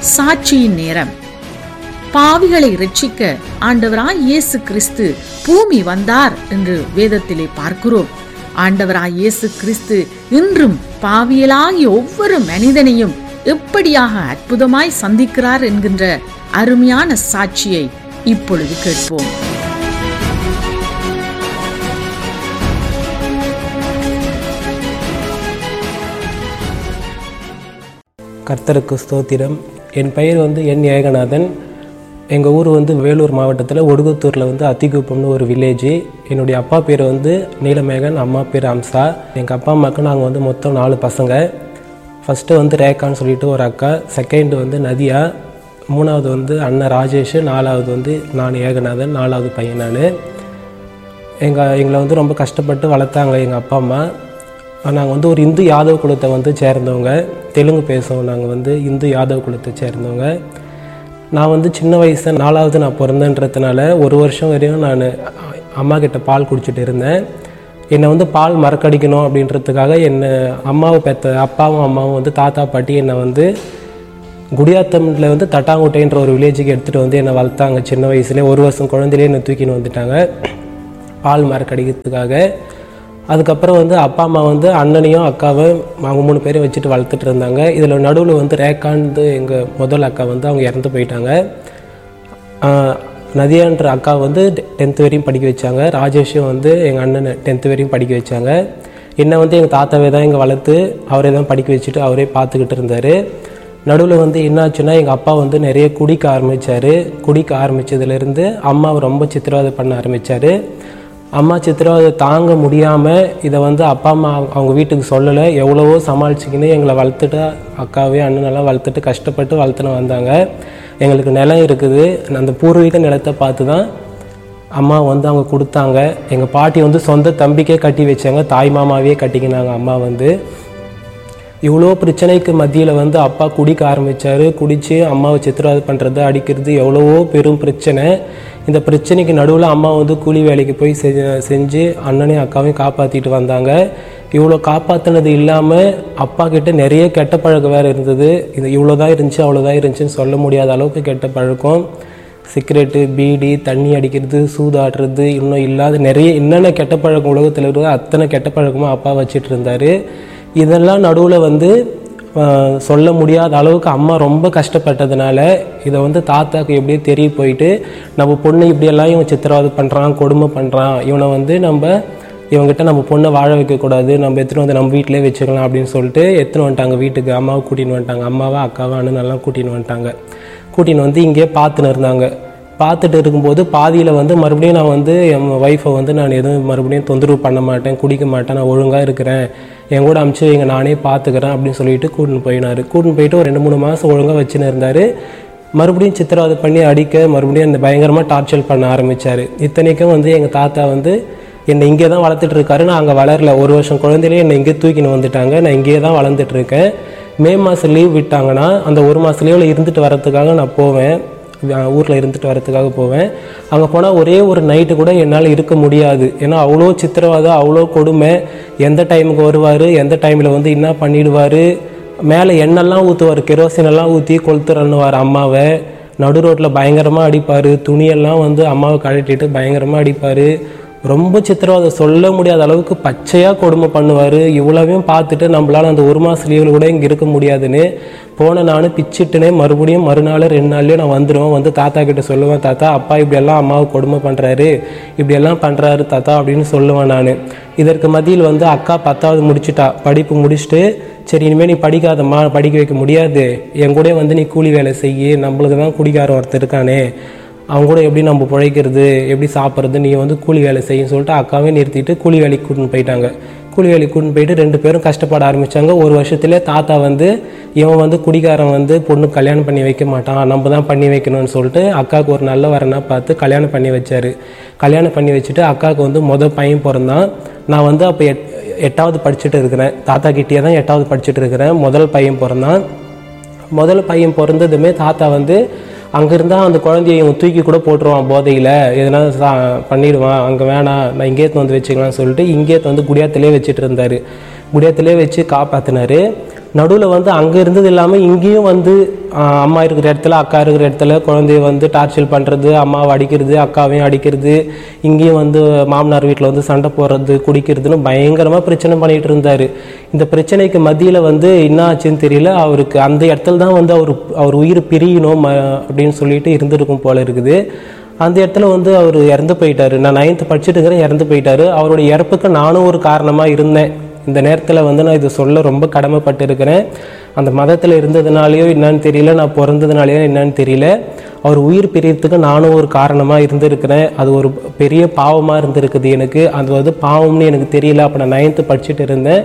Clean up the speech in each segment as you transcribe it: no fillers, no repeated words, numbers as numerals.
சாட்சியின் நேரம். பாவிகளை இரட்சிக்க ஆண்டவராய் இயேசு கிறிஸ்து பூமி வந்தார் என்று வேதத்திலே பார்க்கிறோம். ஆண்டவராய் இயேசு கிறிஸ்து இன்றும் பாவியலாகிய ஒவ்வொரு மனிதனையும் எப்படியாக அற்புதமாய் சந்திக்கிறார் என்கின்ற அருமையான சாட்சியை இப்பொழுது கேட்போம். கர்த்தருக்கு ஸ்தோத்திரம். என் பெயர் என் ஏகநாதன். எங்கள் ஊர் வேலூர் மாவட்டத்தில் ஒடுகுத்தூரில் அத்திக்குப்பம்னு ஒரு வில்லேஜ். என்னுடைய அப்பா பேர் நீலமேகன், அம்மா பேர் அம்சா. எங்கள் அப்பா அம்மாவுக்கு நாங்கள் மொத்தம் 4 பசங்க. ஃபஸ்ட்டு ரேகான்னு சொல்லிட்டு ஒரு அக்கா, செகண்டு நதியா, மூணாவது அண்ணன் ராஜேஷ், நாலாவது நான் ஏகநாதன், 4வது பையன் நான். எங்களை ரொம்ப கஷ்டப்பட்டு வளர்த்தாங்க எங்கள் அப்பா அம்மா. நாங்கள் ஒரு இந்து யாதவ் குலத்தை சேர்ந்தவங்க. தெலுங்கு பேசுவோம். நாங்கள் இந்து யாதவ் குலத்தை சேர்ந்தவங்க. நான் சின்ன வயசு 4வது நான் பிறந்தேன்றதுனால 1 வருஷம் வரையும் நான் அம்மா கிட்ட பால் குடிச்சிட்டு இருந்தேன். என்னை பால் மறக்கடிக்கணும் அப்படின்றதுக்காக என்னை அம்மாவை பெற்ற அப்பாவும் அம்மாவும் தாத்தா பாட்டி என்னை குடியாத்தமில் தட்டாங்குட்டைன்ற ஒரு வில்லேஜுக்கு எடுத்துகிட்டு என்னை வளர்த்தாங்க. சின்ன வயசுலேயே 1 வருஷம் குழந்தையிலே என்னை தூக்கின்னு வந்துட்டாங்க பால் மறக்கடிக்கிறதுக்காக. அதுக்கப்புறம் அப்பா அம்மா அண்ணனையும் அக்காவை அவங்க 3 பேரையும் வச்சுட்டு வளர்த்துட்டு இருந்தாங்க. இதில் நடுவில் ரேகான்னு எங்கள் முதல் அக்கா அவங்க இறந்து போயிட்டாங்க. நதியான்ற அக்கா 10th வரையும் படிக்க வச்சாங்க. ராஜேஷும் எங்கள் அண்ணனை 10th வரையும் படிக்க வச்சாங்க. என்னை எங்கள் தாத்தாவே தான் இங்கே வளர்த்து அவரே தான் படிக்க வச்சுட்டு அவரே பார்த்துக்கிட்டு இருந்தார். நடுவில் என்னாச்சுன்னா எங்கள் அப்பா நிறைய குடிக்க ஆரம்பித்தார். குடிக்க ஆரம்பித்ததுலேருந்து அம்மாவை ரொம்ப சித்திரவதை பண்ண ஆரம்பித்தார். அம்மா சித்திரவதை தாங்க முடியாமல் இதை அப்பா அம்மா அவங்க வீட்டுக்கு சொல்லலை. எவ்வளவோ சமாளிச்சிக்கின்னு எங்களை வளர்த்துட்டு அக்காவே அண்ணனெல்லாம் வளர்த்துட்டு கஷ்டப்பட்டு வளர்த்துன்னு வந்தாங்க. எங்களுக்கு நிலம் இருக்குது. அந்த பூர்வீக நிலத்தை பார்த்து தான் அம்மா அவங்க கொடுத்தாங்க. எங்கள் பாட்டி சொந்த தம்பிக்கே கட்டி வச்சாங்க. தாய் மாமாவே கட்டிக்கினாங்க. அம்மா இவ்வளோ பிரச்சனைக்கு மத்தியில் அப்பா குடிக்க ஆரம்பித்தார். குடித்து அம்மாவை சித்திரவதை பண்ணுறது, அடிக்கிறது, எவ்வளவோ பெரும் பிரச்சனை. இந்த பிரச்சனைக்கு நடுவில் அம்மா கூலி வேலைக்கு போய் செஞ்சு அண்ணனையும் அக்காவையும் காப்பாற்றிட்டு வந்தாங்க. இவ்வளோ காப்பாற்றினது இல்லாமல் அப்பா கிட்ட நிறைய கெட்ட பழக்கம் வேறு இருந்தது. இது இவ்வளோதான் இருந்துச்சு அவ்வளோதான் இருந்துச்சுன்னு சொல்ல முடியாத அளவுக்கு கெட்ட பழக்கம். சிகரெட்டு, பீடி, தண்ணி அடிக்கிறது, சூதாடுறது, இன்னும் இல்லாத நிறைய என்னென்ன கெட்ட பழக்கம் உலகத்தில் இருக்கிறதோ அத்தனை கெட்ட பழக்கமாக அப்பா வச்சிட்டு இருந்தார். இதெல்லாம் நடுவில் சொல்ல முடியாத அளவுக்கு அம்மா ரொம்ப கஷ்டப்பட்டதுனால இதை தாத்தாக்கு எப்படியே தெரிய போயிட்டு, நம்ம பொண்ணு இப்படியெல்லாம் இவன் சித்திரவதை பண்ணுறான், கொடுமை பண்ணுறான், இவனை இவங்ககிட்ட நம்ம பொண்ணை வாழ வைக்கக்கூடாது, நம்ம எடுத்துகிட்டு நம்ம வீட்டிலே வச்சுக்கலாம் அப்படின்னு சொல்லிட்டு எடுத்துன்னு வந்துட்டாங்க வீட்டுக்கு. அம்மாவை கூட்டின்னு வந்துட்டாங்க. அம்மாவை அக்காவை அண்ணனெல்லாம் கூட்டின்னு வந்துட்டாங்க. கூட்டின்னு இங்கேயே பார்த்துன்னு இருந்தாங்க. பார்த்துட்டு இருக்கும்போது பாதியில் மறுபடியும் நான் என் ஒய்ஃபை நான் எதுவும் மறுபடியும் தொந்தரவு பண்ண மாட்டேன், குடிக்க மாட்டேன், நான் ஒழுங்காக இருக்கிறேன், என் கூட அமுச்சு வைங்க, நானே பார்த்துக்கிறேன் அப்படின்னு சொல்லிட்டு கூட்டின்னு போயினார். கூட்டின்னு போயிட்டு ஒரு 2-3 மாதம் ஒழுங்காக வச்சுன்னு இருந்தார். மறுபடியும் சித்திரவதை பண்ணி அடிக்க, மறுபடியும் அந்த பயங்கரமாக டார்ச்சர் பண்ண ஆரம்பித்தார். இத்தனைக்கும் எங்கள் தாத்தா என்னை இங்கே தான் வளர்த்துட்டு இருக்காரு. நான் அங்கே வளரல. 1 வருஷம் குழந்தையிலே என்னை இங்கே தூக்கின்னு வந்துட்டாங்க. நான் இங்கேயே தான் வளர்ந்துட்டுருக்கேன். மே மாதம் லீவ் விட்டாங்கன்னா அந்த 1 மாதம் லீவில் இருந்துட்டு வரத்துக்காக நான் போவேன். ஊரில் இருந்துட்டு வரத்துக்காக போவேன். அங்கே போனால் ஒரே ஒரு நைட்டு கூட என்னால் இருக்க முடியாது. ஏன்னா அவ்வளோ சித்திரவதை, அவ்வளோ கொடுமை. எந்த டைமுக்கு வருவார், எந்த டைமில் என்ன பண்ணிடுவார். மேலே எண்ணெல்லாம் ஊற்றுவார், கெரோசினெல்லாம் ஊற்றி கொளுத்துறன்னுவார் அம்மாவை. நடு ரோட்டில் பயங்கரமாக அடிப்பார். துணியெல்லாம் அம்மாவை கழட்டிட்டு பயங்கரமாக அடிப்பார். ரொம்ப சித்திரவதை சொல்ல முடியாத அளவுக்கு பச்சையாக கொடுமை பண்ணுவார். இவ்வளவையும் பார்த்துட்டு நம்மளால் அந்த 1 மாதம் லீவில் கூட இங்கே இருக்க முடியாதுன்னு போன நான் பிச்சுட்டுனே மறுபடியும் மறுநாள் 2 நாள்லேயே நான் வந்துடுவேன். தாத்தா கிட்ட சொல்லுவேன், தாத்தா அப்பா இப்படியெல்லாம் அம்மாவை கொடுமை பண்ணுறாரு, இப்படியெல்லாம் பண்ணுறாரு தாத்தா அப்படின்னு சொல்லுவேன் நான். இதற்கு மத்தியில் அக்கா 10வது முடிச்சுட்டா. படிப்பு முடிச்சுட்டு, சரி இனிமேல் நீ படிக்காதம்மா, படிக்க வைக்க முடியாது, என் கூட நீ கூலி வேலை செய்ய, நம்மளுக்கு தான் குடிக்கார ஒருத்தர் இருக்கானே, அவங்க கூட எப்படி நம்ம பிழைக்கிறது, எப்படி சாப்பிட்றது, நீ கூலி வேலை செய்யுன்னு சொல்லிட்டு அக்காவே நிறுத்திட்டு கூலி வேலைக்கு கூட்டின்னு போயிட்டாங்க. கூலி வேலைக்கு கூட்டின்னு போயிட்டு 2 பேரும் கஷ்டப்பட ஆரம்பித்தாங்க. 1 வருஷத்துலேயே தாத்தா இவன் குடிக்காரன் பொண்ணு கல்யாணம் பண்ணி வைக்க மாட்டான், நம்ம தான் பண்ணி வைக்கணும்னு சொல்லிட்டு அக்காவுக்கு ஒரு நல்ல வரனா பார்த்து கல்யாணம் பண்ணி வச்சார். கல்யாணம் பண்ணி வச்சுட்டு அக்காவுக்கு மொதல் பையன் பிறந்தான். நான் அப்போ 8வது படிச்சுட்டு இருக்கிறேன். தாத்தா கிட்டே தான் 8வது படிச்சுட்டு இருக்கிறேன். முதல் பையன் பிறந்தான். முதல் பையன் பிறந்ததுமே தாத்தா அங்கே இருந்தால் அந்த குழந்தைய தூக்கி கூட போட்டுருவான், போதையில் எதனா பண்ணிடுவான், அங்கே வேணாம், நான் இங்கேயே வச்சுக்கலாம்னு சொல்லிட்டு இங்கேயே குடியாத்திலே வச்சுட்டு இருந்தார். குடியாத்திலே வச்சு காப்பாற்றினார். நடுவில் அங்கே இருந்தது இல்லாமல் இங்கேயும் அம்மா இருக்கிற இடத்துல அக்கா இருக்கிற இடத்துல குழந்தைய வந்து டார்ச்சர் பண்ணுறது, அம்மாவை அடிக்கிறது, அக்காவையும் அடிக்கிறது, இங்கேயும் வந்து மாமனார் வீட்டில் வந்து சண்டை போடுறது, குடிக்கிறதுன்னு பயங்கரமாக பிரச்சனை பண்ணிகிட்டு இருந்தார். இந்த பிரச்சனைக்கு மத்தியில் வந்து என்ன ஆச்சுன்னு தெரியல, அவருக்கு அந்த இடத்துல தான் வந்து அவர் உயிர் பிரியணும் அப்படின்னு சொல்லிட்டு இருந்திருக்கும் போல இருக்குது. அந்த இடத்துல வந்து அவர் இறந்து போயிட்டார். நான் 9th படிச்சுட்டு இருக்கிறேன், இறந்து போயிட்டார். அவருடைய இறப்புக்கு நானும் ஒரு காரணமாக இருந்தேன். இந்த நேரத்தில் வந்து நான் இது சொல்ல ரொம்ப கடமைப்பட்டு இருக்கிறேன். அந்த மதத்தில் இருந்ததுனாலேயோ என்னன்னு தெரியல, நான் பிறந்ததுனாலேயோ என்னன்னு தெரியல, அவர் உயிர் பிரியறதுக்கு நானும் ஒரு காரணமாக இருந்திருக்கிறேன். அது ஒரு பெரிய பாவமாக இருந்திருக்குது எனக்கு. அது வந்து பாவம்னு எனக்கு தெரியல. அப்போ நான் 9th படிச்சுட்டு இருந்தேன்.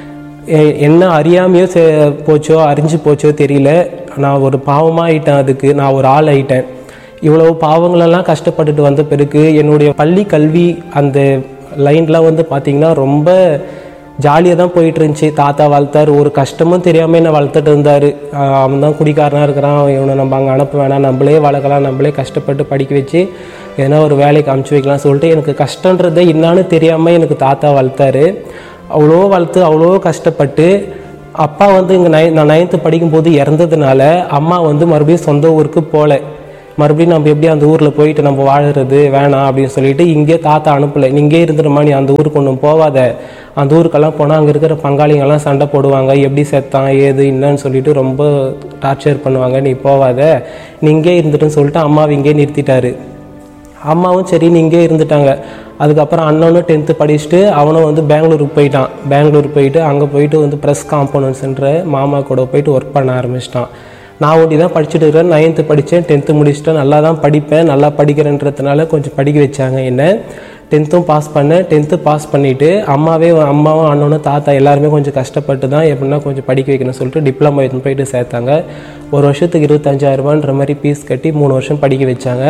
என்ன அறியாமையோ போச்சோ அறிஞ்சு போச்சோ தெரியல, நான் ஒரு பாவமாக ஆயிட்டேன். அதுக்கு நான் ஒரு ஆள் ஆயிட்டேன். இவ்வளவு பாவங்களெல்லாம் கஷ்டப்பட்டுட்டு வந்த பிறகு என்னுடைய பள்ளி கல்வி அந்த லைன்லாம் வந்து பார்த்திங்கன்னா ரொம்ப ஜாலியாக தான் போயிட்டு இருந்துச்சு. தாத்தா வளர்த்தார், ஒரு கஷ்டமும் தெரியாமல் என்னை வளர்த்துட்டு இருந்தார். அவன் தான் குடிக்காரனாக இருக்கிறான், இவனை நம்ம அங்கே அனுப்ப வேணாம், நம்மளே வளர்க்கலாம், நம்மளே கஷ்டப்பட்டு படிக்க வச்சு ஏன்னா ஒரு வேலைக்கு அமுச்சு வைக்கலாம் சொல்லிட்டு எனக்கு கஷ்டன்றதை என்னான்னு தெரியாமல் எனக்கு தாத்தா வளர்த்தாரு. அவ்வளோ வளர்த்து அவ்வளோ கஷ்டப்பட்டு அப்பா வந்து இங்கே நான் 9th படிக்கும்போது இறந்ததுனால அம்மா வந்து மறுபடியும் சொந்த ஊருக்கு போகல. மறுபடியும் நம்ம எப்படி அந்த ஊரில் போயிட்டு நம்ம வாழறது வேணாம் அப்படின்னு சொல்லிட்டு இங்கே தாத்தா அனுப்பலை. நீங்கே இருந்துடுமா, நீ அந்த ஊருக்கு ஒன்றும் போகாத, அந்த ஊருக்கெல்லாம் போனால் அங்கே இருக்கிற பங்காளிங்கெல்லாம் சண்டை போடுவாங்க, எப்படி செத்தான் ஏது என்னன்னு சொல்லிட்டு ரொம்ப டார்ச்சர் பண்ணுவாங்க, நீ போகாத, நீ இங்கே இருந்துட்டுன்னு சொல்லிட்டு அம்மாவை இங்கே நிறுத்திட்டாரு. அம்மாவும் சரி நீங்கே இருந்துட்டாங்க. அதுக்கப்புறம் அண்ணனும் 10th படிச்சுட்டு அவனும் வந்து பெங்களூருக்கு போயிட்டான். பெங்களூருக்கு போயிட்டு அங்கே போயிட்டு வந்து ப்ரெஸ் காம்போனன்ட்ஸ்ன்ற மாமா கூட போயிட்டு ஒர்க் பண்ண ஆரம்பிச்சிட்டான். நான் ஒண்டி தான் படிச்சுட்டு இருக்கிறேன். 9th படித்தேன், 10th முடிச்சுட்டேன். நல்லா தான் படிப்பேன், நல்லா படிக்கிறேன்றதுனால கொஞ்சம் படிக்க வச்சாங்க என்ன. 10th பாஸ் பண்ணேன். 10th பாஸ் பண்ணிவிட்டு அம்மாவும் அண்ணனும் தாத்தா எல்லாருமே கொஞ்சம் கஷ்டப்பட்டு தான் எப்படின்னா கொஞ்சம் படிக்க வைக்கணும்னு சொல்லிட்டு டிப்ளமோ எடுத்துன்னு போயிட்டு சேர்த்தாங்க. ஒரு வருஷத்துக்கு 25,000 ரூபான்ற மாதிரி ஃபீஸ் கட்டி 3 வருஷம் படிக்க வச்சாங்க.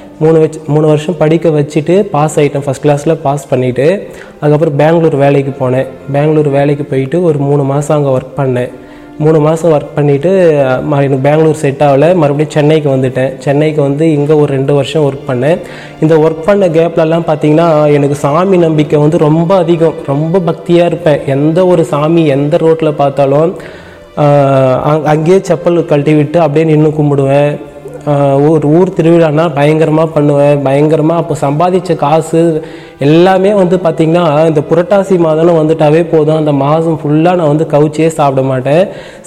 3 வருஷம் படிக்க வச்சுட்டு பாஸ் ஆகிட்டேன். ஃபஸ்ட் கிளாஸில் பாஸ் பண்ணிவிட்டு அதுக்கப்புறம் பெங்களூர் வேலைக்கு போனேன். பெங்களூர் வேலைக்கு போயிட்டு ஒரு 3 மாதம் அங்கே ஒர்க் பண்ணேன். 3 மாதம் ஒர்க் பண்ணிவிட்டு எனக்கு பெங்களூர் செட் ஆகலை, மறுபடியும் சென்னைக்கு வந்துட்டேன். சென்னைக்கு வந்து இங்கே ஒரு 2 வருஷம் ஒர்க் பண்ணேன். இந்த ஒர்க் பண்ண கேப்லலாம் பார்த்திங்கன்னா எனக்கு சாமி நம்பிக்கை வந்து ரொம்ப அதிகம், ரொம்ப பக்தியாக இருப்பேன். எந்த ஒரு சாமி எந்த ரோட்டில் பார்த்தாலும் அங்கேயே செப்பல் கழட்டி விட்டு அப்படியே நின்று கும்பிடுவேன். ஊர் திருவிழானா பயங்கரமாக பண்ணுவேன், பயங்கரமாக. அப்போ சம்பாதிச்ச காசு எல்லாமே வந்து பார்த்திங்கன்னா இந்த புரட்டாசி மாதம் வந்துட்டாவே போதும், அந்த மாதம் ஃபுல்லாக நான் வந்து கவுச்சியே சாப்பிட மாட்டேன்.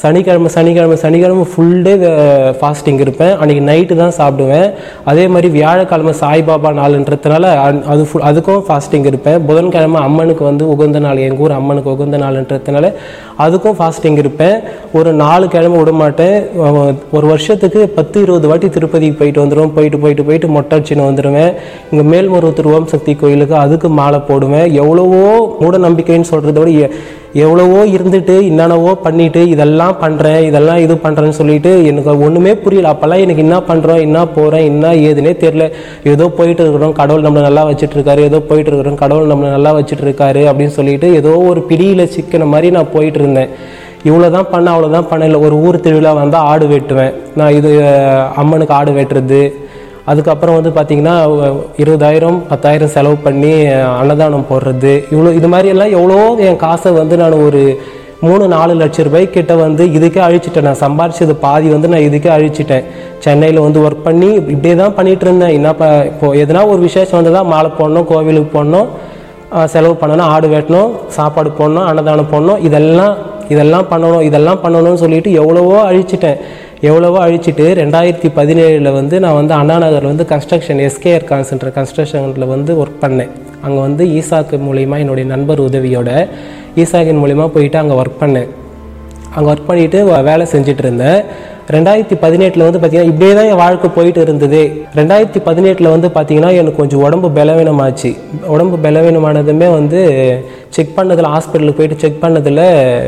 சனிக்கிழமை ஃபுல் டே ஃபாஸ்டிங் இருப்பேன். அன்றைக்கி நைட்டு தான் சாப்பிடுவேன். அதே மாதிரி வியாழக்கிழமை சாய்பாபா நாளுன்றதுனால அதுக்கும் ஃபாஸ்டிங் இருப்பேன். புதன்கிழமை அம்மனுக்கு வந்து உகந்த நாள், எங்கள் ஊர் அம்மனுக்கு உகந்த நாளுன்றதுனால அதுக்கும் ஃபாஸ்டிங் இருப்பேன். ஒரு 4 கிழமை விட மாட்டேன். ஒரு வருஷத்துக்கு 10-20 வாட்டி திருப்பதிக்கு போயிட்டு வந்துடுவேன். போயிட்டு மொட்டை அடிச்சுன்னு வந்துடுவேன். இங்கே மேல்மருவத்தூர் ஓம் சக்தி கோயிலுக்கு அதுக்கு மாலை போடுவேன். எவ்வளவோ மூட நம்பிக்கைன்னு சொல்கிறத விட எவ்வளவோ இருந்துட்டு என்னென்னவோ பண்ணிட்டு இதெல்லாம் பண்ணுறேன், இதெல்லாம் இது பண்ணுறேன்னு சொல்லிட்டு எனக்கு ஒன்றுமே புரியல. அப்போல்லாம் எனக்கு என்ன பண்ணுறோம், என்ன போகிறேன், என்ன ஏதுன்னே தெரியல. ஏதோ போயிட்டு இருக்கிறோம், கடவுள் நம்மளை நல்லா வச்சுட்ருக்காரு, ஏதோ போயிட்டு இருக்கிறோம், கடவுள் நம்மளை நல்லா வச்சுட்ருக்காரு அப்படின்னு சொல்லிட்டு ஏதோ ஒரு பிடியில் சிக்கின மாதிரி நான் போயிட்டு இருந்தேன். இவ்வளோதான் பண்ண அவ்வளோதான் பண்ண இல்லை. ஒரு ஊர் திருவிழா வந்தால் ஆடு வெட்டுவேன் நான். இது அம்மனுக்கு ஆடு வெட்டுறது. அதுக்கப்புறம் வந்து பார்த்திங்கன்னா 20,000 10,000 செலவு பண்ணி அன்னதானம் போடுறது. இது மாதிரியெல்லாம் எவ்வளோ என் காசை வந்து நான் ஒரு 3-4 லட்சம் ரூபாய்க்கு கிட்ட வந்து இதுக்கே அழிச்சிட்டேன். நான் சம்பாரிச்சது பாதி வந்து நான் இதுக்கே அழிச்சிட்டேன். சென்னையில் வந்து ஒர்க் பண்ணி இப்படியே தான் பண்ணிகிட்டு இருந்தேன். இப்போ எதனா ஒரு விசேஷம் வந்து தான் மாலை போடணும், கோவிலுக்கு போடணும், செலவு பண்ணணும், ஆடு வெட்டணும், சாப்பாடு போடணும், அன்னதானம் போடணும், இதெல்லாம் பண்ணணும்னு சொல்லிட்டு எவ்வளவோ அழிச்சிட்டேன். அழிச்சிட்டு 2017 வந்து நான் வந்து அண்ணா நகரில் வந்து கன்ஸ்ட்ரக்ஷன் SKR கான்சென்ட்ரேட் கன்ஸ்ட்ரக்ஷனில் வந்து ஒர்க் பண்ணேன். அங்கே வந்து ஈசாக்கு மூலிமா என்னுடைய நண்பர் உதவியோட ஈசாக்கின் மூலிமா போயிட்டு அங்கே ஒர்க் பண்ணேன். அங்கே ஒர்க் பண்ணிவிட்டு வேலை செஞ்சுட்டு இருந்தேன். 2018 வந்து பார்த்திங்கன்னா இப்படியே தான் என் வாழ்க்கை போயிட்டு இருந்தது. 2018 வந்து பார்த்திங்கன்னா எனக்கு கொஞ்சம் உடம்பு பலவீனமாச்சு. உடம்பு பலவீனமானதுமே வந்து செக் பண்ணதில், ஹாஸ்பிட்டலுக்கு போயிட்டு செக் பண்ணதில்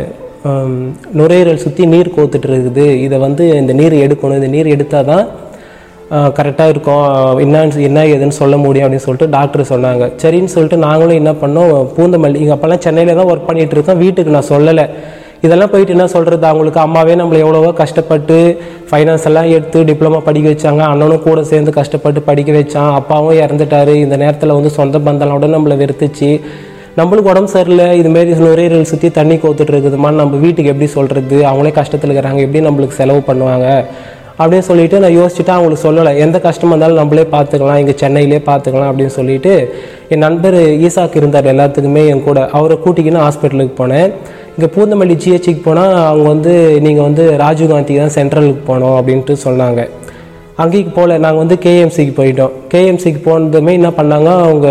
நுரையீரல் சுற்றி நீர் கோத்துட்டு இருக்குது. இதை வந்து இந்த நீர் எடுக்கணும், இந்த நீர் எடுத்தால் தான் கரெக்டாக இருக்கும், என்ன ஏதுன்னு சொல்ல முடியும் அப்படின்னு சொல்லிட்டு டாக்டர் சொன்னாங்க. சரின்னு சொல்லிட்டு நாங்களும் என்ன பண்ணோம், பூந்தமல்லி, இங்கே அப்போல்லாம் சென்னையில் தான் ஒர்க் பண்ணிகிட்டு இருக்கோம். வீட்டுக்கு நான் சொல்லலை. இதெல்லாம் போயிட்டு என்ன சொல்கிறது, அவங்களுக்கு அம்மாவே நம்மளை எவ்வளவோ கஷ்டப்பட்டு ஃபைனான்ஸ் எல்லாம் எடுத்து டிப்ளமா படிக்க வச்சாங்க. அண்ணனும் கூட சேர்ந்து கஷ்டப்பட்டு படிக்க வச்சான். அப்பாவும் இறந்துட்டார். இந்த நேரத்தில் வந்து சொந்த பந்தங்களோட நம்மளை வெறுத்துச்சு. நம்மளுக்கு உடம்பு சரியில்லை, இதுமாரி நுரையீரல் சுற்றி தண்ணி கோத்துட்டு இருக்குதுமா, நம்ம வீட்டுக்கு எப்படி சொல்கிறது, அவங்களே கஷ்டத்தில் இருக்கிறாங்க, எப்படி நம்மளுக்கு செலவு பண்ணுவாங்க அப்படின்னு சொல்லிட்டு நான் யோசிச்சுட்டு அவங்களுக்கு சொல்லலை. எந்த கஷ்டமாக இருந்தாலும் நம்மளே பார்த்துக்கலாம், இங்கே சென்னையிலே பார்த்துக்கலாம் அப்படின்னு சொல்லிட்டு என் நண்பர் ஈசாக்கு இருந்தார் எல்லாத்துக்குமே என் கூட. அவரை கூட்டிக்கின்னு ஹாஸ்பிட்டலுக்கு போனேன். இங்கே பூந்தமல்லி ஜிஹெச்சுக்கு போனால் அவங்க வந்து நீங்கள் வந்து ராஜீவ்காந்தி தான் சென்ட்ரலுக்கு போனோம் அப்படின்ட்டு சொன்னாங்க. அங்கேக்கு போகல, நாங்கள் வந்து கேஎம்சிக்கு போயிட்டோம். கேஎம்சிக்கு போனதுமே என்ன பண்ணாங்க, அவங்க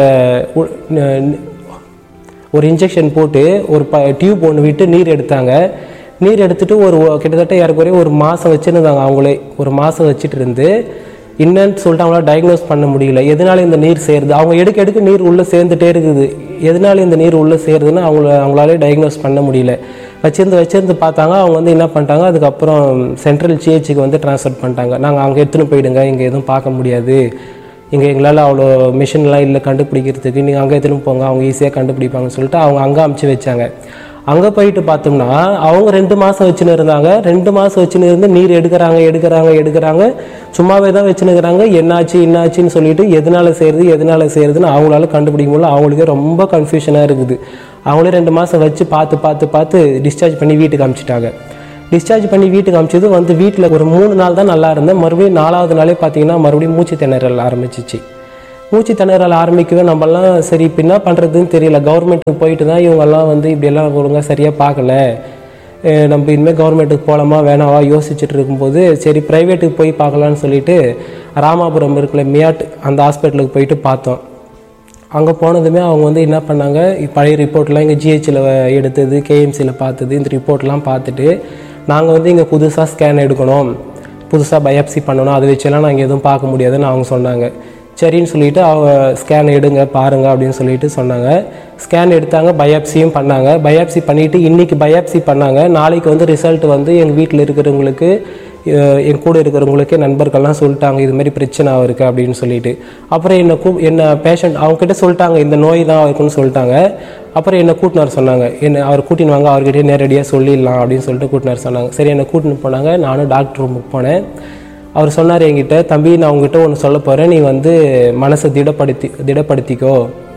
ஒரு இன்ஜெக்ஷன் போட்டு ஒரு டியூப் ஒன்று விட்டு நீர் எடுத்தாங்க. நீர் எடுத்துகிட்டு கிட்டத்தட்ட யாருக்குறைய ஒரு மாதம் வச்சுருந்தாங்க. அவங்களே ஒரு மாதம் வச்சுட்டு இருந்து என்னன்னு சொல்லிட்டு அவங்களால டயக்னோஸ் பண்ண முடியல. எதனால இந்த நீர் சேருது, அவங்க எடுக்க நீர் உள்ளே சேர்ந்துட்டே இருக்குது, எதனால இந்த நீர் உள்ளே சேருதுன்னு அவங்களாலே டயக்னோஸ் பண்ண முடியல. வச்சிருந்து பார்த்தாங்க. அவங்க வந்து என்ன பண்ணிட்டாங்க, அதுக்கப்புறம் சென்ட்ரல் ஜிஹெச்சுக்கு வந்து ட்ரான்ஸ்ஃபர் பண்ணிட்டாங்க. நாங்கள் அங்கே எடுத்துன்னு போயிடுங்க, இங்கே எதுவும் பார்க்க முடியாது, இங்கே எங்களால் அவ்வளோ மிஷின்லாம் இல்லை கண்டுபிடிக்கிறதுக்கு, நீங்கள் அங்கே எடுத்துன்னு போங்க, அவங்க ஈஸியாக கண்டுபிடிப்பாங்கன்னு சொல்லிட்டு அவங்க அங்கே அமுச்சு வச்சாங்க. அங்கே போயிட்டு பார்த்தோம்னா அவங்க 2 மாதம் வச்சுன்னு இருந்தாங்க. 2 மாதம் வச்சுன்னு இருந்து நீர் எடுக்கிறாங்க, சும்மாவே தான் வச்சுன்னு இருக்கிறாங்க. என்னாச்சுன்னு சொல்லிட்டு எதனால செய்யறதுன்னு அவங்களால கண்டுபிடிக்க முடியல. அவங்களுக்கே ரொம்ப கன்ஃபியூஷனாக இருக்குது. அவங்களே 2 மாதம் வச்சு பார்த்து டிஸ்சார்ஜ் பண்ணி வீட்டுக்கு அனுப்பிச்சிட்டாங்க. டிஸ்சார்ஜ் பண்ணி வீட்டுக்கு அனுப்பிச்சது வந்து வீட்டில் ஒரு 3 நாள் தான் நல்லா இருந்தேன். மறுபடியும் 4வது நாளே பார்த்தீங்கன்னா மறுபடியும் மூச்சு திணறல் ஆரம்பிச்சிச்சு. மூச்சு திணறல் ஆரம்பிக்கவே நம்மளாம் சரி இப்போ என்ன பண்ணுறதுன்னு தெரியல. கவர்மெண்ட்டுக்கு போயிட்டு தான் இவங்கெல்லாம் வந்து இப்படியெல்லாம் ஒழுங்காக சரியாக பார்க்கல, நம்ம இனிமேல் கவர்மெண்ட்டுக்கு போகலாமா வேணாவா யோசிச்சுட்டு இருக்கும்போது சரி ப்ரைவேட்டுக்கு போய் பார்க்கலான்னு சொல்லிட்டு ராமாபுரம் இருக்கிற மியாட் அந்த ஹாஸ்பிட்டலுக்கு போயிட்டு பார்த்தோம். அங்கே போனதுமே அவங்க வந்து என்ன பண்ணாங்க, பழைய ரிப்போர்ட்லாம் இங்கே ஜிஹெச்சில் எடுத்தது, கேஎம்சியில் பார்த்தது, இந்த ரிப்போர்ட்லாம் பார்த்துட்டு நாங்கள் வந்து இங்கே புதுசாக ஸ்கேன் எடுக்கணும், புதுசாக பயாப்சி பண்ணணும், அதை வச்செல்லாம் நாங்கள் எதுவும் பார்க்க முடியாதுன்னு அவங்க சொன்னாங்க. சரின்னு சொல்லிவிட்டு அவங்க ஸ்கேன் எடுங்க பாருங்கள் அப்படின்னு சொல்லிட்டு சொன்னாங்க. ஸ்கேன் எடுத்தாங்க, பயாப்சியும் பண்ணாங்க. பயாப்சி பண்ணிவிட்டு இன்றைக்கி பயாப்சி பண்ணாங்க. நாளைக்கு வந்து ரிசல்ட் வந்து எங்கள் வீட்டில் இருக்கிறவங்களுக்கு, என் கூட இருக்கிறவங்களுக்கே நண்பர்கள்லாம் சொல்லிட்டாங்க இது மாதிரி பிரச்சனை இருக்குது அப்படின்னு சொல்லிட்டு. அப்புறம் என்ன பேஷண்ட் அவங்ககிட்ட சொல்லிட்டாங்க இந்த நோய் தான் இருக்குன்னு சொல்லிட்டாங்க. அப்புறம் என்னை கூட்டினார் சொன்னாங்க, அவர் கூட்டின்னு வாங்க, அவர்கிட்டயே நேரடியாக சொல்லிடலாம் அப்படின்னு சொல்லிட்டு கூட்டினார் சொன்னாங்க. சரி என்னை கூட்டின்னு போனாங்க. நானும் டாக்டர் ரூமுக்கு போனேன். அவர் சொன்னார் என்கிட்ட, தம்பி நான் உங்ககிட்ட ஒன்று சொல்ல போகிறேன், நீ வந்து மனசை திடப்படுத்திக்கோ,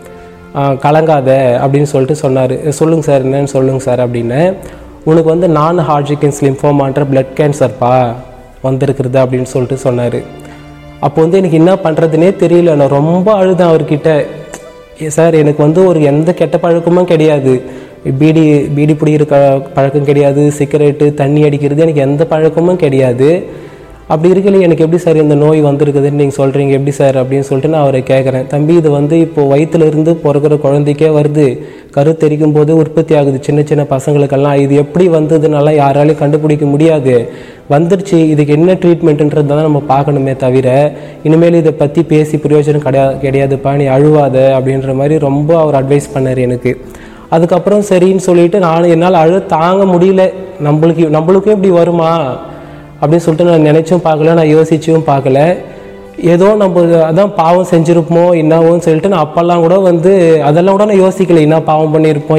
கலங்காத அப்படின்னு சொல்லிட்டு சொன்னார். சொல்லுங்கள் சார், என்னன்னு சொல்லுங்கள் சார் அப்படின்னு. உனக்கு வந்து நான் ஹாட்ஜிகின்ஸ் லிம்போமான்ற பிளட் கேன்சர்ப்பா வந்திருக்குறது அப்படின்னு சொல்லிட்டு சொன்னார். அப்போ வந்து எனக்கு என்ன பண்ணுறதுனே தெரியல. நான் ரொம்ப அழுதேன் அவர்கிட்ட. சார் எனக்கு வந்து ஒரு எந்த கெட்ட பழக்கமும் கிடையாது, பீடி பிடிக்கிற பழக்கம் கிடையாது, சிகரெட்டு தண்ணி அடிக்கிறது எனக்கு எந்த பழக்கமும் கிடையாது. அப்படி இருக்கல எனக்கு எப்படி சார் இந்த நோய் வந்திருக்குதுன்னு நீங்கள் சொல்கிறீங்க, எப்படி சார் அப்படின்னு சொல்லிட்டு நான் அவரை கேட்குறேன். தம்பி இது வந்து இப்போது வயிற்றுலேருந்து பிறக்கிற குழந்தைக்கே வருது, கருத்தரிக்கும் போது உற்பத்தி ஆகுது சின்ன சின்ன பசங்களுக்கெல்லாம். இது எப்படி வந்ததுனால யாராலையும் கண்டுபிடிக்க முடியாது, வந்துருச்சு, இதுக்கு என்ன ட்ரீட்மெண்ட்டுன்றது தான் நம்ம பார்க்கணுமே தவிர இனிமேல் இதை பற்றி பேசி பிரயோஜனம் கிடையாதுப்பா, நீ அழுவாத அப்படின்ற மாதிரி ரொம்ப அவர் அட்வைஸ் பண்ணார் எனக்கு. அதுக்கப்புறம் சரின்னு சொல்லிட்டு என்னால் தாங்க முடியல. நம்மளுக்கும் இப்படி வருமா அப்படின்னு சொல்லிட்டு நான் நினச்சும் பார்க்கல, நான் யோசிச்சும் பார்க்கல. ஏதோ நம்ம அதான் பாவம் செஞ்சுருப்போம் என்னவோன்னு சொல்லிட்டு நான் அப்போல்லாம் கூட வந்து அதெல்லாம் கூட நான் யோசிக்கலை, என்ன பாவம் பண்ணியிருப்போம்,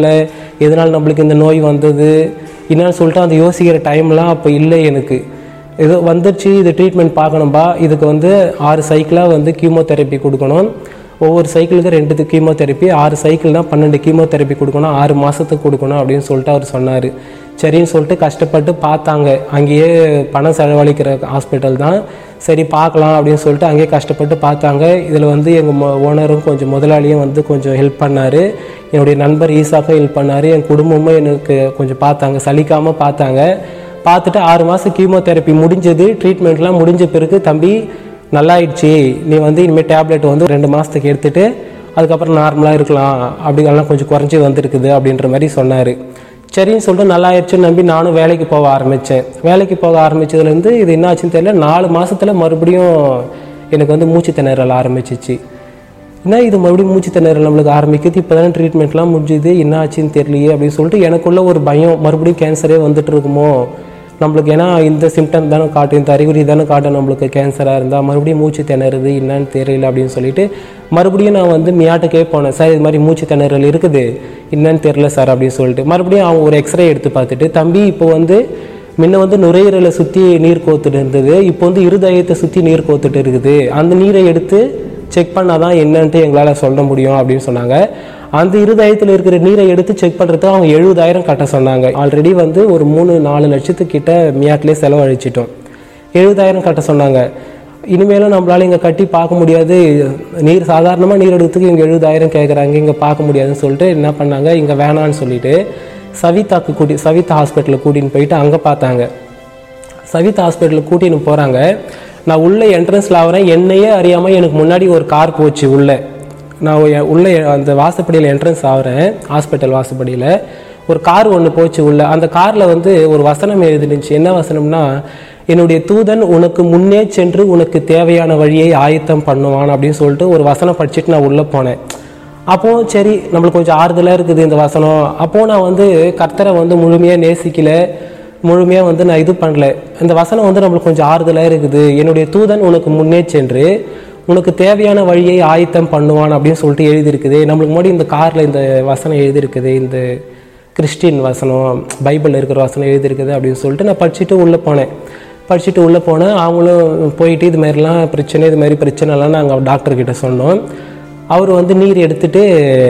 எதனால் நம்மளுக்கு இந்த நோய் வந்தது என்னன்னு சொல்லிட்டு அந்த யோசிக்கிற டைம்லாம் அப்போ இல்லை எனக்கு. ஏதோ வந்துடுச்சு, இது ட்ரீட்மெண்ட் பார்க்கணும்பா, இதுக்கு வந்து 6 சைக்கிளாக வந்து கீமோதெரப்பி கொடுக்கணும், ஒவ்வொரு சைக்கிளுக்கு 2 கீமோதெரப்பி, 6 சைக்கிள்னால் 12 கீமோதெரப்பி கொடுக்கணும், 6 மாதத்துக்கு கொடுக்கணும் அப்படின்னு சொல்லிட்டு அவர் சொன்னார். சரின்னு சொல்லிட்டு கஷ்டப்பட்டு பார்த்தாங்க. அங்கேயே பணம் செலவழிக்கிற ஹாஸ்பிட்டல் தான், சரி பார்க்கலாம் அப்படின்னு சொல்லிட்டு அங்கேயே கஷ்டப்பட்டு பார்த்தாங்க. இதில் வந்து எங்கள் ஓனரும் கொஞ்சம் முதலாளியும் வந்து கொஞ்சம் ஹெல்ப் பண்ணார், என்னுடைய நண்பர் ஈசாக்கும் ஹெல்ப் பண்ணார், என் குடும்பமும் எனக்கு கொஞ்சம் பார்த்தாங்க, சலிக்காமல் பார்த்தாங்க. பார்த்துட்டு 6 மாதம் கீமோதெரப்பி முடிஞ்சது, ட்ரீட்மெண்ட்லாம் முடிஞ்ச பிறகு தம்பி நல்லாயிடுச்சு, நீ வந்து இனிமேல் டேப்லெட் வந்து 2 மாதத்துக்கு எடுத்துகிட்டு அதுக்கப்புறம் நார்மலாக இருக்கலாம், அப்படிங்கெல்லாம் கொஞ்சம் குறைஞ்சி வந்துருக்குது அப்படின்ற மாதிரி சொன்னார். சரின்னு சொல்லிட்டு நல்லாயிடுச்சுன்னு நம்பி நானும் வேலைக்கு போக ஆரம்பித்தேன். வேலைக்கு போக ஆரம்பித்ததுலேருந்து இது என்ன ஆச்சுன்னு தெரியல, 4 மாதத்தில் மறுபடியும் எனக்கு வந்து மூச்சு திணறல் ஆரம்பிச்சிச்சு. என்ன இது மறுபடியும் மூச்சு திணறல் நம்மளுக்கு ஆரம்பிக்குது, இப்போ தானே ட்ரீட்மெண்ட்லாம் முடிஞ்சுது, என்ன ஆச்சுன்னு தெரியலையே அப்படின்னு சொல்லிட்டு எனக்குள்ள ஒரு பயம், மறுபடியும் கேன்சரே வந்துட்டு இருக்குமோ நம்மளுக்கு. ஏன்னா இந்த சிம்டம் தானே காட்டும், இந்த அறிகுறி தானே காட்டும் நம்மளுக்கு கேன்சராக இருந்தால், மறுபடியும் மூச்சு திணறுது என்னன்னு தெரியல அப்படின்னு சொல்லிட்டு மறுபடியும் நான் வந்து மியாட்டுக்கே போனேன். சார் இது மாதிரி மூச்சு திணறல் இருக்குது, என்னன்னு தெரியல சார் அப்படின்னு சொல்லிட்டு மறுபடியும் அவங்க ஒரு எக்ஸ்ரே எடுத்து பார்த்துட்டு, தம்பி இப்போ வந்து முன்ன வந்து நுரையீரலை சுற்றி நீர் கோத்துட்டு இருந்தது, இப்போ வந்து இருதயத்தை சுற்றி நீர் கோத்துட்டு இருக்குது, அந்த நீரை எடுத்து செக் பண்ணால் தான் என்னன்ட்டு எங்களால் சொல்ல முடியும் அப்படின்னு சொன்னாங்க. அந்த இருதயத்தில் இருக்கிற நீரை எடுத்து செக் பண்ணுறதுக்கு அவங்க 70,000 கட்ட சொன்னாங்க. ஆல்ரெடி வந்து ஒரு 3-4 லட்சத்துக்கிட்ட மியாட்லேயே செலவழிச்சிட்டோம். 70,000 கட்ட சொன்னாங்க. இனிமேலும் நம்மளால இங்கே கட்டி பார்க்க முடியாது, நீர் சாதாரணமாக நீர் எடுக்கிறதுக்கு இங்கே 70,000 கேட்குறாங்க, இங்கே பார்க்க முடியாதுன்னு சொல்லிட்டு என்ன பண்ணாங்க, இங்கே வேணான்னு சொல்லிட்டு சவிதா ஹாஸ்பிட்டலுக்கு கூட்டின்னு போயிட்டு அங்கே பார்த்தாங்க. சவிதா ஹாஸ்பிட்டலுக்கு கூட்டின்னு போகிறாங்க. நான் உள்ளே என்ட்ரன்ஸில் ஆகிறேன், என்னையே அறியாமல் எனக்கு முன்னாடி ஒரு கார் போச்சு உள்ளே. நான் உள்ளே அந்த வாசப்படியில் என்ட்ரன்ஸ் ஆகிறேன், ஹாஸ்பிட்டல் வாசப்படியில் ஒரு கார் ஒன்று போச்சு உள்ள. அந்த காரில் வந்து ஒரு வசனம் எழுதிருந்துச்சு. என்ன வசனம்னா, என்னுடைய தூதன் உனக்கு முன்னே சென்று உனக்கு தேவையான வழியை ஆயத்தம் பண்ணுவான் அப்படின்னு சொல்லிட்டு ஒரு வசனம் படிச்சுட்டு நான் உள்ளே போனேன். அப்போது சரி, நம்மளுக்கு கொஞ்சம் ஆறுதலாக இருக்குது இந்த வசனம். அப்போது நான் வந்து கர்த்தரை வந்து முழுமையாக நேசிக்கல, முழுமையாக வந்து நான் இது பண்ணல. இந்த வசனம் வந்து நம்மளுக்கு கொஞ்சம் ஆறுதலாக இருக்குது. என்னுடைய தூதன் உனக்கு முன்னே சென்று உனக்கு தேவையான வழியை ஆயத்தம் பண்ணுவான் அப்படின்னு சொல்லிட்டு எழுதியிருக்குது. நம்மளுக்கு முன்னாடி இந்த காரில் இந்த வசனம் எழுதியிருக்குது, இந்த கிறிஸ்டின் வசனம், பைபிளில் இருக்கிற வசனம் எழுதியிருக்குது அப்படின்னு சொல்லிட்டு நான் படிச்சுட்டு உள்ளே போனேன். அவங்களும் போயிட்டு இது மாதிரி பிரச்சனைலாம் நாங்கள் டாக்டர்கிட்ட சொன்னோம். அவர் வந்து நீர் எடுத்துகிட்டு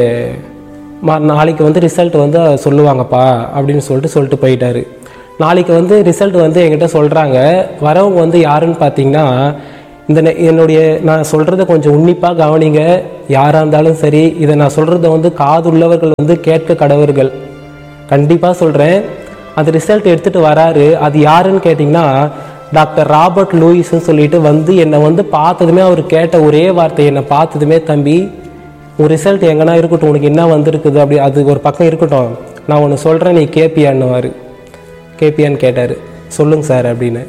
நாளைக்கு வந்து ரிசல்ட் வந்து சொல்லுவாங்கப்பா அப்படின்னு சொல்லிட்டு போயிட்டாரு. நாளைக்கு வந்து ரிசல்ட் வந்து என்கிட்ட சொல்கிறாங்க. வரவங்க வந்து யாருன்னு பார்த்தீங்கன்னா, நான் சொல்கிறத கொஞ்சம் உன்னிப்பாக கவனிங்க, யாராக இருந்தாலும் சரி. இதை நான் சொல்கிறத வந்து காதுள்ளவர்கள் வந்து கேட்க கடவர்கள். கண்டிப்பாக சொல்கிறேன். அந்த ரிசல்ட் எடுத்துகிட்டு வராரு. அது யாருன்னு கேட்டிங்கன்னா, டாக்டர் ராபர்ட் லூயிஸ்ன்னு சொல்லிட்டு வந்து என்னை வந்து பார்த்ததுமே அவர் கேட்ட ஒரே வார்த்தை, என்னை பார்த்ததுமே, தம்பி உன் ரிசல்ட் எங்கன்னா இருக்கட்டும், உனக்கு என்ன வந்திருக்குது அப்படி அது ஒரு பக்கம் இருக்கட்டும், நான் ஒன்று சொல்கிறேன், நீ கேட்பியான்னு கேட்டார். சொல்லுங்க சார் அப்படின்னு.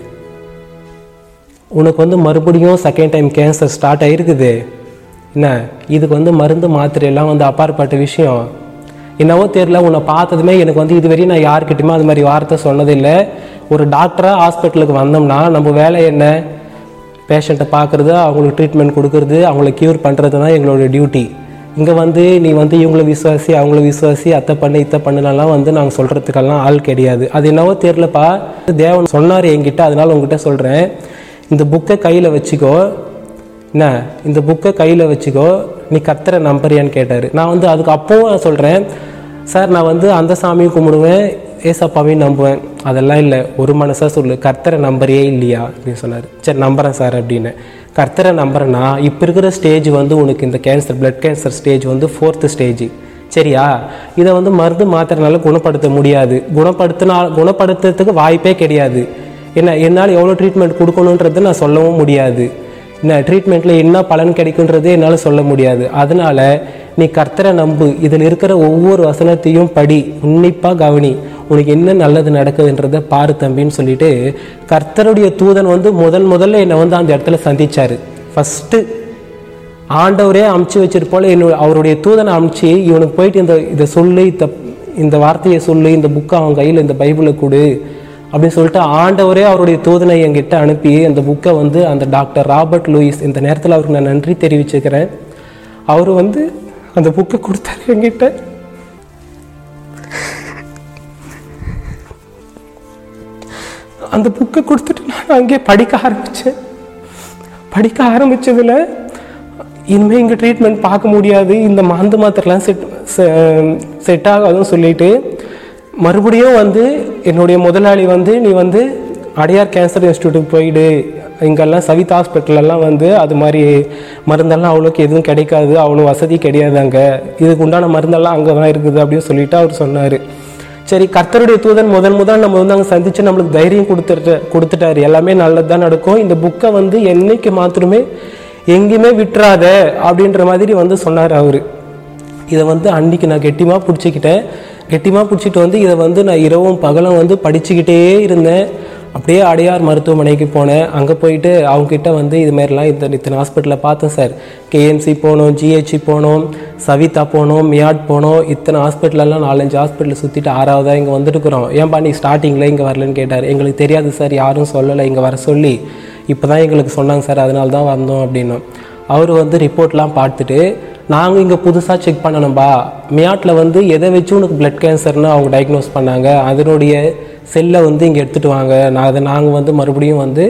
உனக்கு வந்து மறுபடியும் செகண்ட் டைம் கேன்சர் ஸ்டார்ட் ஆகிருக்குது. என்ன இதுக்கு வந்து மருந்து மாத்திரையெல்லாம் வந்து அப்பாற்பட்ட விஷயம். என்னவோ தெரியல, உன்னை பார்த்ததுமே எனக்கு வந்து இதுவரையும் நான் யார்கிட்டையுமே அது மாதிரி வார்த்தை சொன்னதில்லை. ஒரு டாக்டராக ஹாஸ்பிட்டலுக்கு வந்தோம்னா நம்ம வேலை என்ன? பேஷண்ட்டை பார்க்குறது, அவங்களுக்கு ட்ரீட்மெண்ட் கொடுக்குறது, அவங்கள க்யூர் பண்ணுறது தான் எங்களோட டியூட்டி. இங்கே வந்து நீ வந்து இவங்கள விசுவாசி, அவங்கள விசுவாசி, அத்தை பண்ணுனாலாம் வந்து நாங்கள் சொல்கிறதுக்கெல்லாம் ஆள் கிடையாது. அது என்னவோ தெரியலப்பா, தேவன் சொன்னார் என்கிட்ட, அதனால உங்ககிட்ட சொல்கிறேன். இந்த புக்கை கையில் வச்சுக்கோ, என்ன இந்த புக்கை கையில் வச்சுக்கோ, நீ கர்த்தரை நம்புறியான்னு கேட்டார். நான் வந்து அதுக்கு அப்போவும் சொல்கிறேன், சார் நான் வந்து அந்த சாமியும் கும்பிடுவேன், ஏசப்பாவையும் நம்புவேன், அதெல்லாம் இல்லை, ஒரு மனசாக சொல்லு, கர்த்தரை நம்புறியே இல்லையா அப்படின்னு சொன்னார். சரி நம்புகிறேன் சார் அப்படின்னு. கர்த்தரை நம்புறேன்னா இப்போ இருக்கிற ஸ்டேஜ் வந்து உனக்கு இந்த கேன்சர், பிளட் கேன்சர் ஸ்டேஜ் வந்து 4th ஸ்டேஜ், சரியா? இதை வந்து மருந்து மாத்திரனால குணப்படுத்த முடியாது, குணப்படுத்துறதுக்கு வாய்ப்பே கிடையாது. என்னால் எவ்வளோ ட்ரீட்மெண்ட் கொடுக்கணுன்றது நான் சொல்லவும் முடியாது. என்ன ட்ரீட்மெண்ட்டில் என்ன பலன் கிடைக்குன்றது என்னால் சொல்ல முடியாது. அதனால நீ கர்த்தரை நம்பு, இதில் இருக்கிற ஒவ்வொரு வசனத்தையும் படி, உன்னிப்பாக கவனி, உனக்கு என்ன நல்லது நடக்குதுன்றதை பாரு தம்பின்னு சொல்லிட்டு கர்த்தருடைய தூதன் வந்து முதல்ல என்னை வந்து அந்த இடத்துல சந்திச்சாரு. ஃபஸ்ட்டு ஆண்டவரே அமுச்சு வச்சிருப்போல அவருடைய தூதனை அமுச்சு, இவனுக்கு போயிட்டு இதை சொல்லு, இந்த வார்த்தையை சொல்லு, இந்த புக்கை அவன் கையில் இந்த பைபிளை கொடு அப்படின்னு சொல்லிட்டு ஆண்டவரே அவருடைய தூதனை என்கிட்ட அனுப்பி அந்த புக்கை வந்து அந்த டாக்டர் ராபர்ட் லூயிஸ், இந்த நேரத்தில் அவருக்கு நான் நன்றி தெரிவிச்சுக்கிறேன், அவர் வந்து அந்த புக்கை கொடுத்தாரு என்கிட்ட. அந்த புக்கை கொடுத்துட்டு நான் அங்கே படிக்க ஆரம்பிச்சதுல இனிமேல் இங்கே ட்ரீட்மெண்ட் பார்க்க முடியாது, இந்த மருந்து மாத்திரலாம் செட் ஆகாதுன்னு சொல்லிட்டு மறுபடியும் வந்து என்னுடைய முதலாளி வந்து நீ வந்து அடையார் கேன்சர் இன்ஸ்டியூட்டுக்கு போயிடு, இங்கெல்லாம் சவிதா ஹாஸ்பிட்டலெல்லாம் வந்து அது மாதிரி மருந்தெல்லாம் அவ்வளோக்கு எதுவும் கிடைக்காது, அவ்வளோ வசதி கிடையாது, அங்கே இதுக்கு உண்டான மருந்தெல்லாம் அங்கே தான் இருக்குது அப்படின்னு சொல்லிட்டு அவர் சொன்னார். சரி, கர்த்தருடைய தூதன் முதல் நம்ம வந்து அங்கே சந்தித்து நம்மளுக்கு தைரியம் கொடுத்துட்டாரு, எல்லாமே நல்லது தான் நடக்கும், இந்த புக்கை வந்து என்னைக்கு மாத்திரமே எங்கேயுமே விட்டுறாத அப்படின்ற மாதிரி வந்து சொன்னார் அவர். இதை வந்து அன்றைக்கி நான் கெட்டிமாக பிடிச்சிட்டு வந்து இதை வந்து நான் இரவும் பகலும் வந்து படிச்சுக்கிட்டே இருந்தேன். அப்படியே அடையார் மருத்துவமனைக்கு போனேன். அங்கே போயிட்டு அவங்ககிட்ட வந்து இது மாதிரிலாம் இத்தனை ஹாஸ்பிட்டலில் பார்த்தேன் சார், கேஎம்சி போனோம், ஜிஹெச்சி போனோம், சவிதா போனோம், மியாட் போனோம், இத்தனை ஹாஸ்பிட்டலெல்லாம் 4-5 ஹாஸ்பிட்டலில் சுற்றிட்டு 6வதாக இங்கே வந்துட்டுருக்குறோம், ஏன்பா நீ ஸ்டார்டிங்கில் இங்கே வரலன்னு கேட்டார். எங்களுக்கு தெரியாது சார், யாரும் சொல்லலை, இங்கே வர சொல்லி இப்போ தான் எங்களுக்கு சொன்னாங்க சார், அதனால தான் வந்தோம் அப்படின்னு. அவர் வந்து ரிப்போர்ட்லாம் பார்த்துட்டு, நாங்கள் இங்கே புதுசாக செக் பண்ணணும்பா, மியாட்டில் வந்து எதை வச்சு உனக்கு பிளட் கேன்சர்னு அவங்க டயக்னோஸ் பண்ணாங்க, அதனுடைய செல்லை வந்து இங்கே எடுத்துகிட்டு வாங்க, நாங்கள் வந்து மறுபடியும் வந்து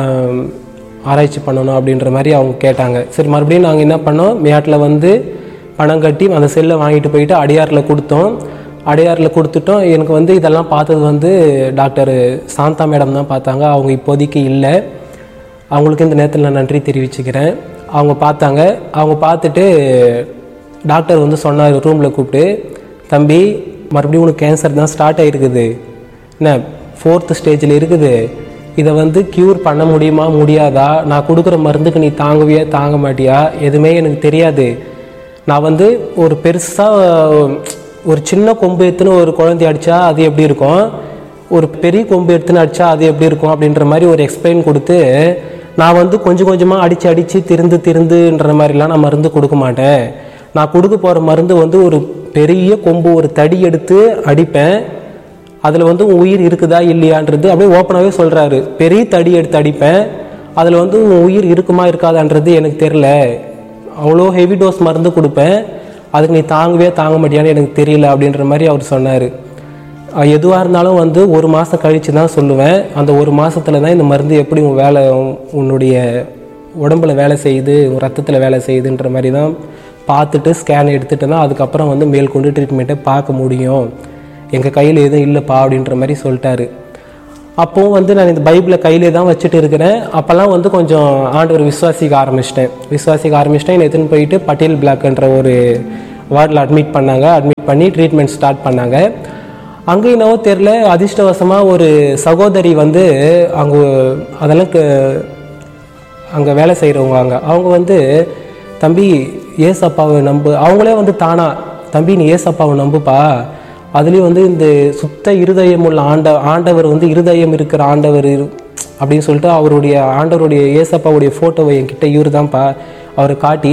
ஆராய்ச்சி பண்ணணும் அப்படின்ற மாதிரி அவங்க கேட்டாங்க. சரி, மறுபடியும் நாங்கள் என்ன பண்ணோம், மியாட்டில் வந்து பணம் கட்டி அந்த செல்லை வாங்கிட்டு போயிட்டு அடையாரில் கொடுத்தோம். அடையாரில் கொடுத்துட்டோம். எனக்கு வந்து இதெல்லாம் பார்த்தது வந்து டாக்டர் சாந்தா மேடம் தான் பார்த்தாங்க. அவங்க இப்போதைக்கு இல்லை. அவங்களுக்கு இந்த நேரத்தில் நான் நன்றி தெரிவிச்சுக்கிறேன். அவங்க பார்த்தாங்க. அவங்க பார்த்துட்டு டாக்டர் வந்து சொன்னார் ரூமில் கூப்பிட்டு, தம்பி மறுபடியும் உனக்கு கேன்சர் தான் ஸ்டார்ட் ஆகிருக்குது, என்ன 4th ஸ்டேஜில் இருக்குது, இதை வந்து க்யூர் பண்ண முடியுமா முடியாதா, நான் கொடுக்குற மருந்துக்கு நீ தாங்குவியா தாங்க மாட்டியா எதுவுமே எனக்கு தெரியாது. நான் வந்து ஒரு பெருசாக ஒரு சின்ன கொம்பு எடுத்துன்னு ஒரு குழந்தைய அடித்தா அது எப்படி இருக்கும், ஒரு பெரிய கொம்பு எடுத்துன்னு அடித்தா அது எப்படி இருக்கும் அப்படின்ற மாதிரி ஒரு எக்ஸ்பிளைன் கொடுத்து, நான் வந்து கொஞ்சம் கொஞ்சமாக அடித்து திருந்துன்ற மாதிரிலாம் நான் மருந்து கொடுக்க மாட்டேன். நான் கொடுக்க போகிற மருந்து வந்து ஒரு பெரிய கொம்பு ஒரு தடி எடுத்து அடிப்பேன், அதில் வந்து உயிர் இருக்குதா இல்லையான்றது அப்படியே ஓப்பனாகவே சொல்கிறாரு. பெரிய தடி எடுத்து அடிப்பேன், அதில் வந்து உயிர் இருக்குமா இருக்காதான்றது எனக்கு தெரில, அவ்வளோ ஹெவி டோஸ் மருந்து கொடுப்பேன், அதுக்கு நீ தாங்க மாட்டியான்னு எனக்கு தெரியல அப்படின்ற மாதிரி அவர் சொன்னார். எதுவாக இருந்தாலும் வந்து 1 மாதம் கழித்து தான் சொல்லுவேன். அந்த 1 மாதத்தில் தான் இந்த மருந்து எப்படி உன்னுடைய உடம்புல வேலை செய்யுது, ரத்தத்தில் வேலை செய்யுதுன்ற மாதிரி தான் பார்த்துட்டு ஸ்கேன் எடுத்துகிட்டு தான் அதுக்கப்புறம் வந்து மேற்கொண்டு ட்ரீட்மெண்ட்டை பார்க்க முடியும், எங்கள் கையில் எதுவும் இல்லைப்பா அப்படின்ற மாதிரி சொல்லிட்டாரு. அப்போவும் வந்து நான் இந்த பைபிளை கையிலே தான் வச்சுட்டு இருக்கிறேன். அப்போல்லாம் வந்து கொஞ்சம் ஆண்டவர் விசுவாசிக்க ஆரம்பிச்சிட்டேன். என்னை எடுத்துன்னு போயிட்டு பட்டேல் பிளாக்ன்ற ஒரு வார்டில் அட்மிட் பண்ணாங்க. அட்மிட் பண்ணி ட்ரீட்மெண்ட் ஸ்டார்ட் பண்ணாங்க. அங்கே என்னவோ தெரில, அதிர்ஷ்டவசமாக ஒரு சகோதரி வந்து அதெல்லாம் அங்கே வேலை செய்கிறவங்க அவங்க வந்து, தம்பி ஏசப்பாவை நம்பு, அவங்களே வந்து தானா, தம்பி நீ ஏசப்பாவை நம்புப்பா, அதுலேயும் வந்து இந்த சுத்த இருதயம் உள்ள ஆண்டவர் வந்து இருதயம் இருக்கிற ஆண்டவர் அப்படின்னு சொல்லிட்டு ஆண்டவருடைய ஏசப்பாவுடைய ஃபோட்டோவை என்கிட்ட இவர் தான்ப்பா, அவரை காட்டி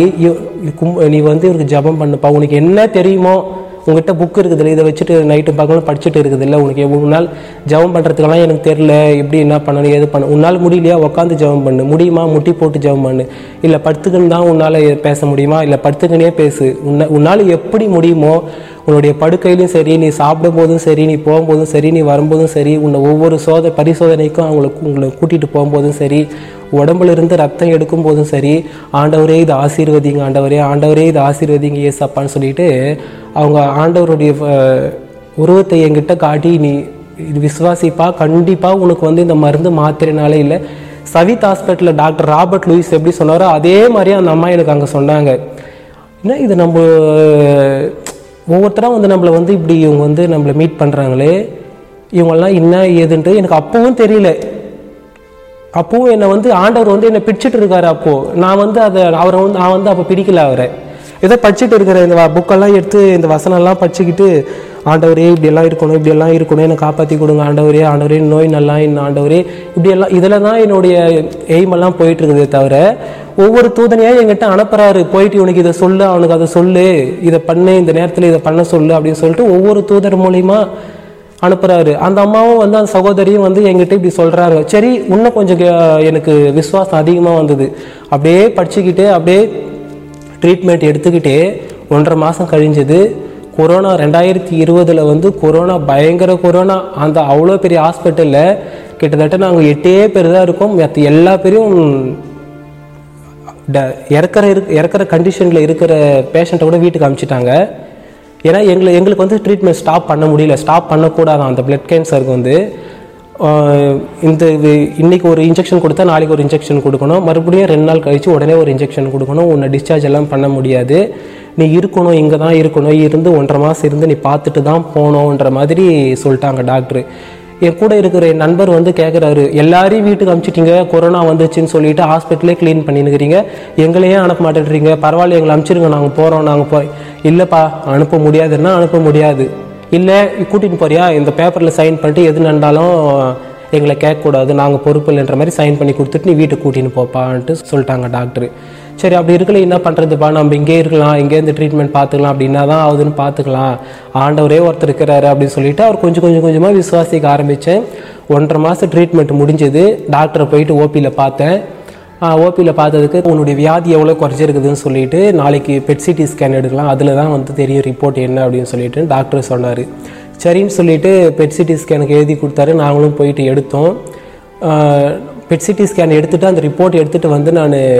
நீ வந்து இவருக்கு ஜபம் பண்ணுப்பா, உனக்கு என்ன தெரியுமோ உங்கள்கிட்ட புக்கு இருக்குதுல்ல, இதை வச்சுட்டு நைட்டு பார்க்கலாம் படிச்சுட்டு இருக்குதில்ல, உனக்கு எவ்வளோ நாள் ஜபம் பண்ணுறதுக்கெல்லாம் எனக்கு தெரில, எப்படி என்ன பண்ணணும் எது பண்ண, உன்னால் முடியலையா உட்காந்து ஜபம் பண்ணு, முடியுமா முட்டி போட்டு ஜபம் பண்ணு, இல்லை படுத்துக்குன்னு தான் உன்னால் பேச முடியுமா, இல்லை படுத்துக்குன்னே பேசு, உன்னால் எப்படி முடியுமோ உன்னுடைய படுக்கையிலும் சரி, நீ சாப்பிடும் போதும் சரி, நீ போகும்போதும் சரி, நீ வரும்போதும் சரி, உன்னை ஒவ்வொரு பரிசோதனைக்கும் உங்களை கூட்டிகிட்டு போகும்போதும் சரி, உடம்புல இருந்து ரத்தம் எடுக்கும் போதும் சரி, ஆண்டவரே இதை ஆசீர்வதிங்க, ஆண்டவரே இதை ஆசீர்வதிங்க ஏசப்பான்னு சொல்லிட்டு அவங்க ஆண்டவருடைய உருவத்தை என்கிட்ட காட்டி, நீ இது விசுவாசிப்பா, கண்டிப்பாக உனக்கு வந்து இந்த மருந்து மாத்திரைனாலே இல்லை, சவித் ஹாஸ்பிட்டலில் டாக்டர் ராபர்ட் லூயிஸ் எப்படி சொன்னாரோ அதே மாதிரி அந்த அம்மா எனக்கு அங்கே சொன்னாங்க. ஏன்னா இது நம்ம ஒவ்வொருத்தராக வந்து நம்மளை வந்து இப்படி இவங்க வந்து நம்மளை மீட் பண்ணுறாங்களே, இவங்கெல்லாம் என்ன ஏதுன்ட்டு எனக்கு அப்பவும் தெரியல. அப்போவும் என்னை வந்து ஆண்டவர் வந்து என்னை பிடிச்சிட்டு இருக்காரு. அப்போது நான் வந்து நான் வந்து அப்போ பிடிக்கல அவரை. ஏதோ படிச்சுட்டு இருக்கிற இந்த புக்கெல்லாம் எடுத்து இந்த வசனம்லாம் படிச்சுக்கிட்டு, ஆண்டவரே இப்படியெல்லாம் இருக்கணும் என்னை காப்பாற்றி கொடுங்க ஆண்டவரே நோய் நல்லா ஆண்டவரே இப்படியெல்லாம் இதில் தான் என்னுடைய எய்மெல்லாம் போயிட்டு இருக்குதே தவிர, ஒவ்வொரு தூதனையாக என்கிட்ட அனுப்புறாரு, போயிட்டு இவனுக்கு இதை சொல்லு, அவனுக்கு அதை சொல்லு, இதை பண்ணு, இந்த நேரத்தில் இதை பண்ண சொல்லு அப்படின்னு சொல்லிட்டு ஒவ்வொரு தூதர் மூலிமா அனுப்புறாரு. அந்த அம்மாவும் வந்து அந்த சகோதரியும் வந்து என்கிட்ட இப்படி சொல்கிறாங்க. சரி, இன்னும் கொஞ்சம் எனக்கு விசுவாசம் அதிகமாக வந்தது. அப்படியே படிச்சுக்கிட்டு அப்படியே ட்ரீட்மெண்ட் எடுத்துக்கிட்டே 1.5 மாதம் கழிஞ்சது. கொரோனா 2020 வந்து பயங்கர கொரோனா. அந்த அவ்வளோ பெரிய ஹாஸ்பிட்டலில் கிட்டத்தட்ட நாங்கள் 8 பேர் தான் இருக்கோம். மற்ற எல்லா பேரும் இறக்குற கண்டிஷனில் இருக்கிற பேஷண்ட்டை கூட வீட்டுக்கு அனுப்பிச்சிட்டாங்க. ஏன்னா எங்களுக்கு வந்து ட்ரீட்மெண்ட் ஸ்டாப் பண்ண முடியல, ஸ்டாப் பண்ணக்கூடாது. அந்த பிளட் கேன்சருக்கு வந்து இன்னைக்கு ஒரு இன்ஜெக்ஷன் கொடுத்தா நாளைக்கு ஒரு இன்ஜெக்ஷன் கொடுக்கணும், மறுபடியும் 2 நாள் கழித்து உடனே ஒரு இன்ஜெக்ஷன் கொடுக்கணும், உன்னை டிஸ்சார்ஜ் எல்லாம் பண்ண முடியாது, நீ இருக்கணும், இங்கே தான் இருக்கணும், இருந்து 1.5 மாதம் இருந்து நீ பார்த்துட்டு தான் போகணுன்ற மாதிரி சொல்லிட்டாங்க டாக்டரு. என் கூட இருக்கிற என் நண்பர் வந்து கேட்குறாரு, எல்லாரையும் வீட்டுக்கு அனுப்பிச்சிட்டிங்க, கொரோனா வந்துச்சுன்னு சொல்லிட்டு ஹாஸ்பிட்டலே க்ளீன் பண்ணினுக்கிறீங்க, எங்களையே அனுப்ப மாட்டேன்றீங்க, பரவாயில்ல எங்களை அனுப்பிச்சிருங்க, நாங்கள் போய் இல்லைப்பா அனுப்ப முடியாதுன்னா அனுப்ப முடியாது, இல்லை கூட்டிகிட்டு போறியா இந்த பேப்பரில் சைன் பண்ணிட்டு எது நடந்தாலும் எங்களை கேட்கக்கூடாது, நாங்கள் பொறுப்பு இல்லைன்ற மாதிரி சைன் பண்ணி கொடுத்துட்டு நீ வீட்டுக்கு கூட்டின்னு போப்பான்ட்டு சொல்லிட்டாங்க டாக்டரு. சரி, அப்படி இருக்கல என்ன பண்ணுறதுப்பா, நம்ம இங்கே இருக்கலாம், இங்கே இந்த ட்ரீட்மெண்ட் பார்த்துக்கலாம், அப்படின்னா தான் ஆகுதுன்னு பார்த்துக்கலாம், ஆண்டவரே ஒருத்தர் இருக்கிறாரு அப்படின்னு சொல்லிட்டு அவர் கொஞ்சமாக விசுவாசிக்க ஆரம்பித்தேன். 1.5 மாதம் ட்ரீட்மெண்ட் முடிஞ்சது. டாக்டரை போயிட்டு ஓபியில் பார்த்தேன். ஓபியில் பார்த்ததுக்கு உன்னுடைய வியாதி எவ்வளோ குறைஞ்சிருக்குதுன்னு சொல்லிட்டு நாளைக்கு பெட்-சிடி ஸ்கேன் எடுக்கலாம், அதில் தான் வந்து தெரியும் ரிப்போர்ட் என்ன அப்படின்னு சொல்லிட்டு டாக்டர் சொன்னார். சரின்னு சொல்லிட்டு பெட்-சிடி ஸ்கேனுக்கு எழுதி கொடுத்தாரு. நாங்களும் போயிட்டு எடுத்தோம். பெட்-சிடி ஸ்கேன் எடுத்துகிட்டு அந்த ரிப்போர்ட் எடுத்துகிட்டு வந்து நான்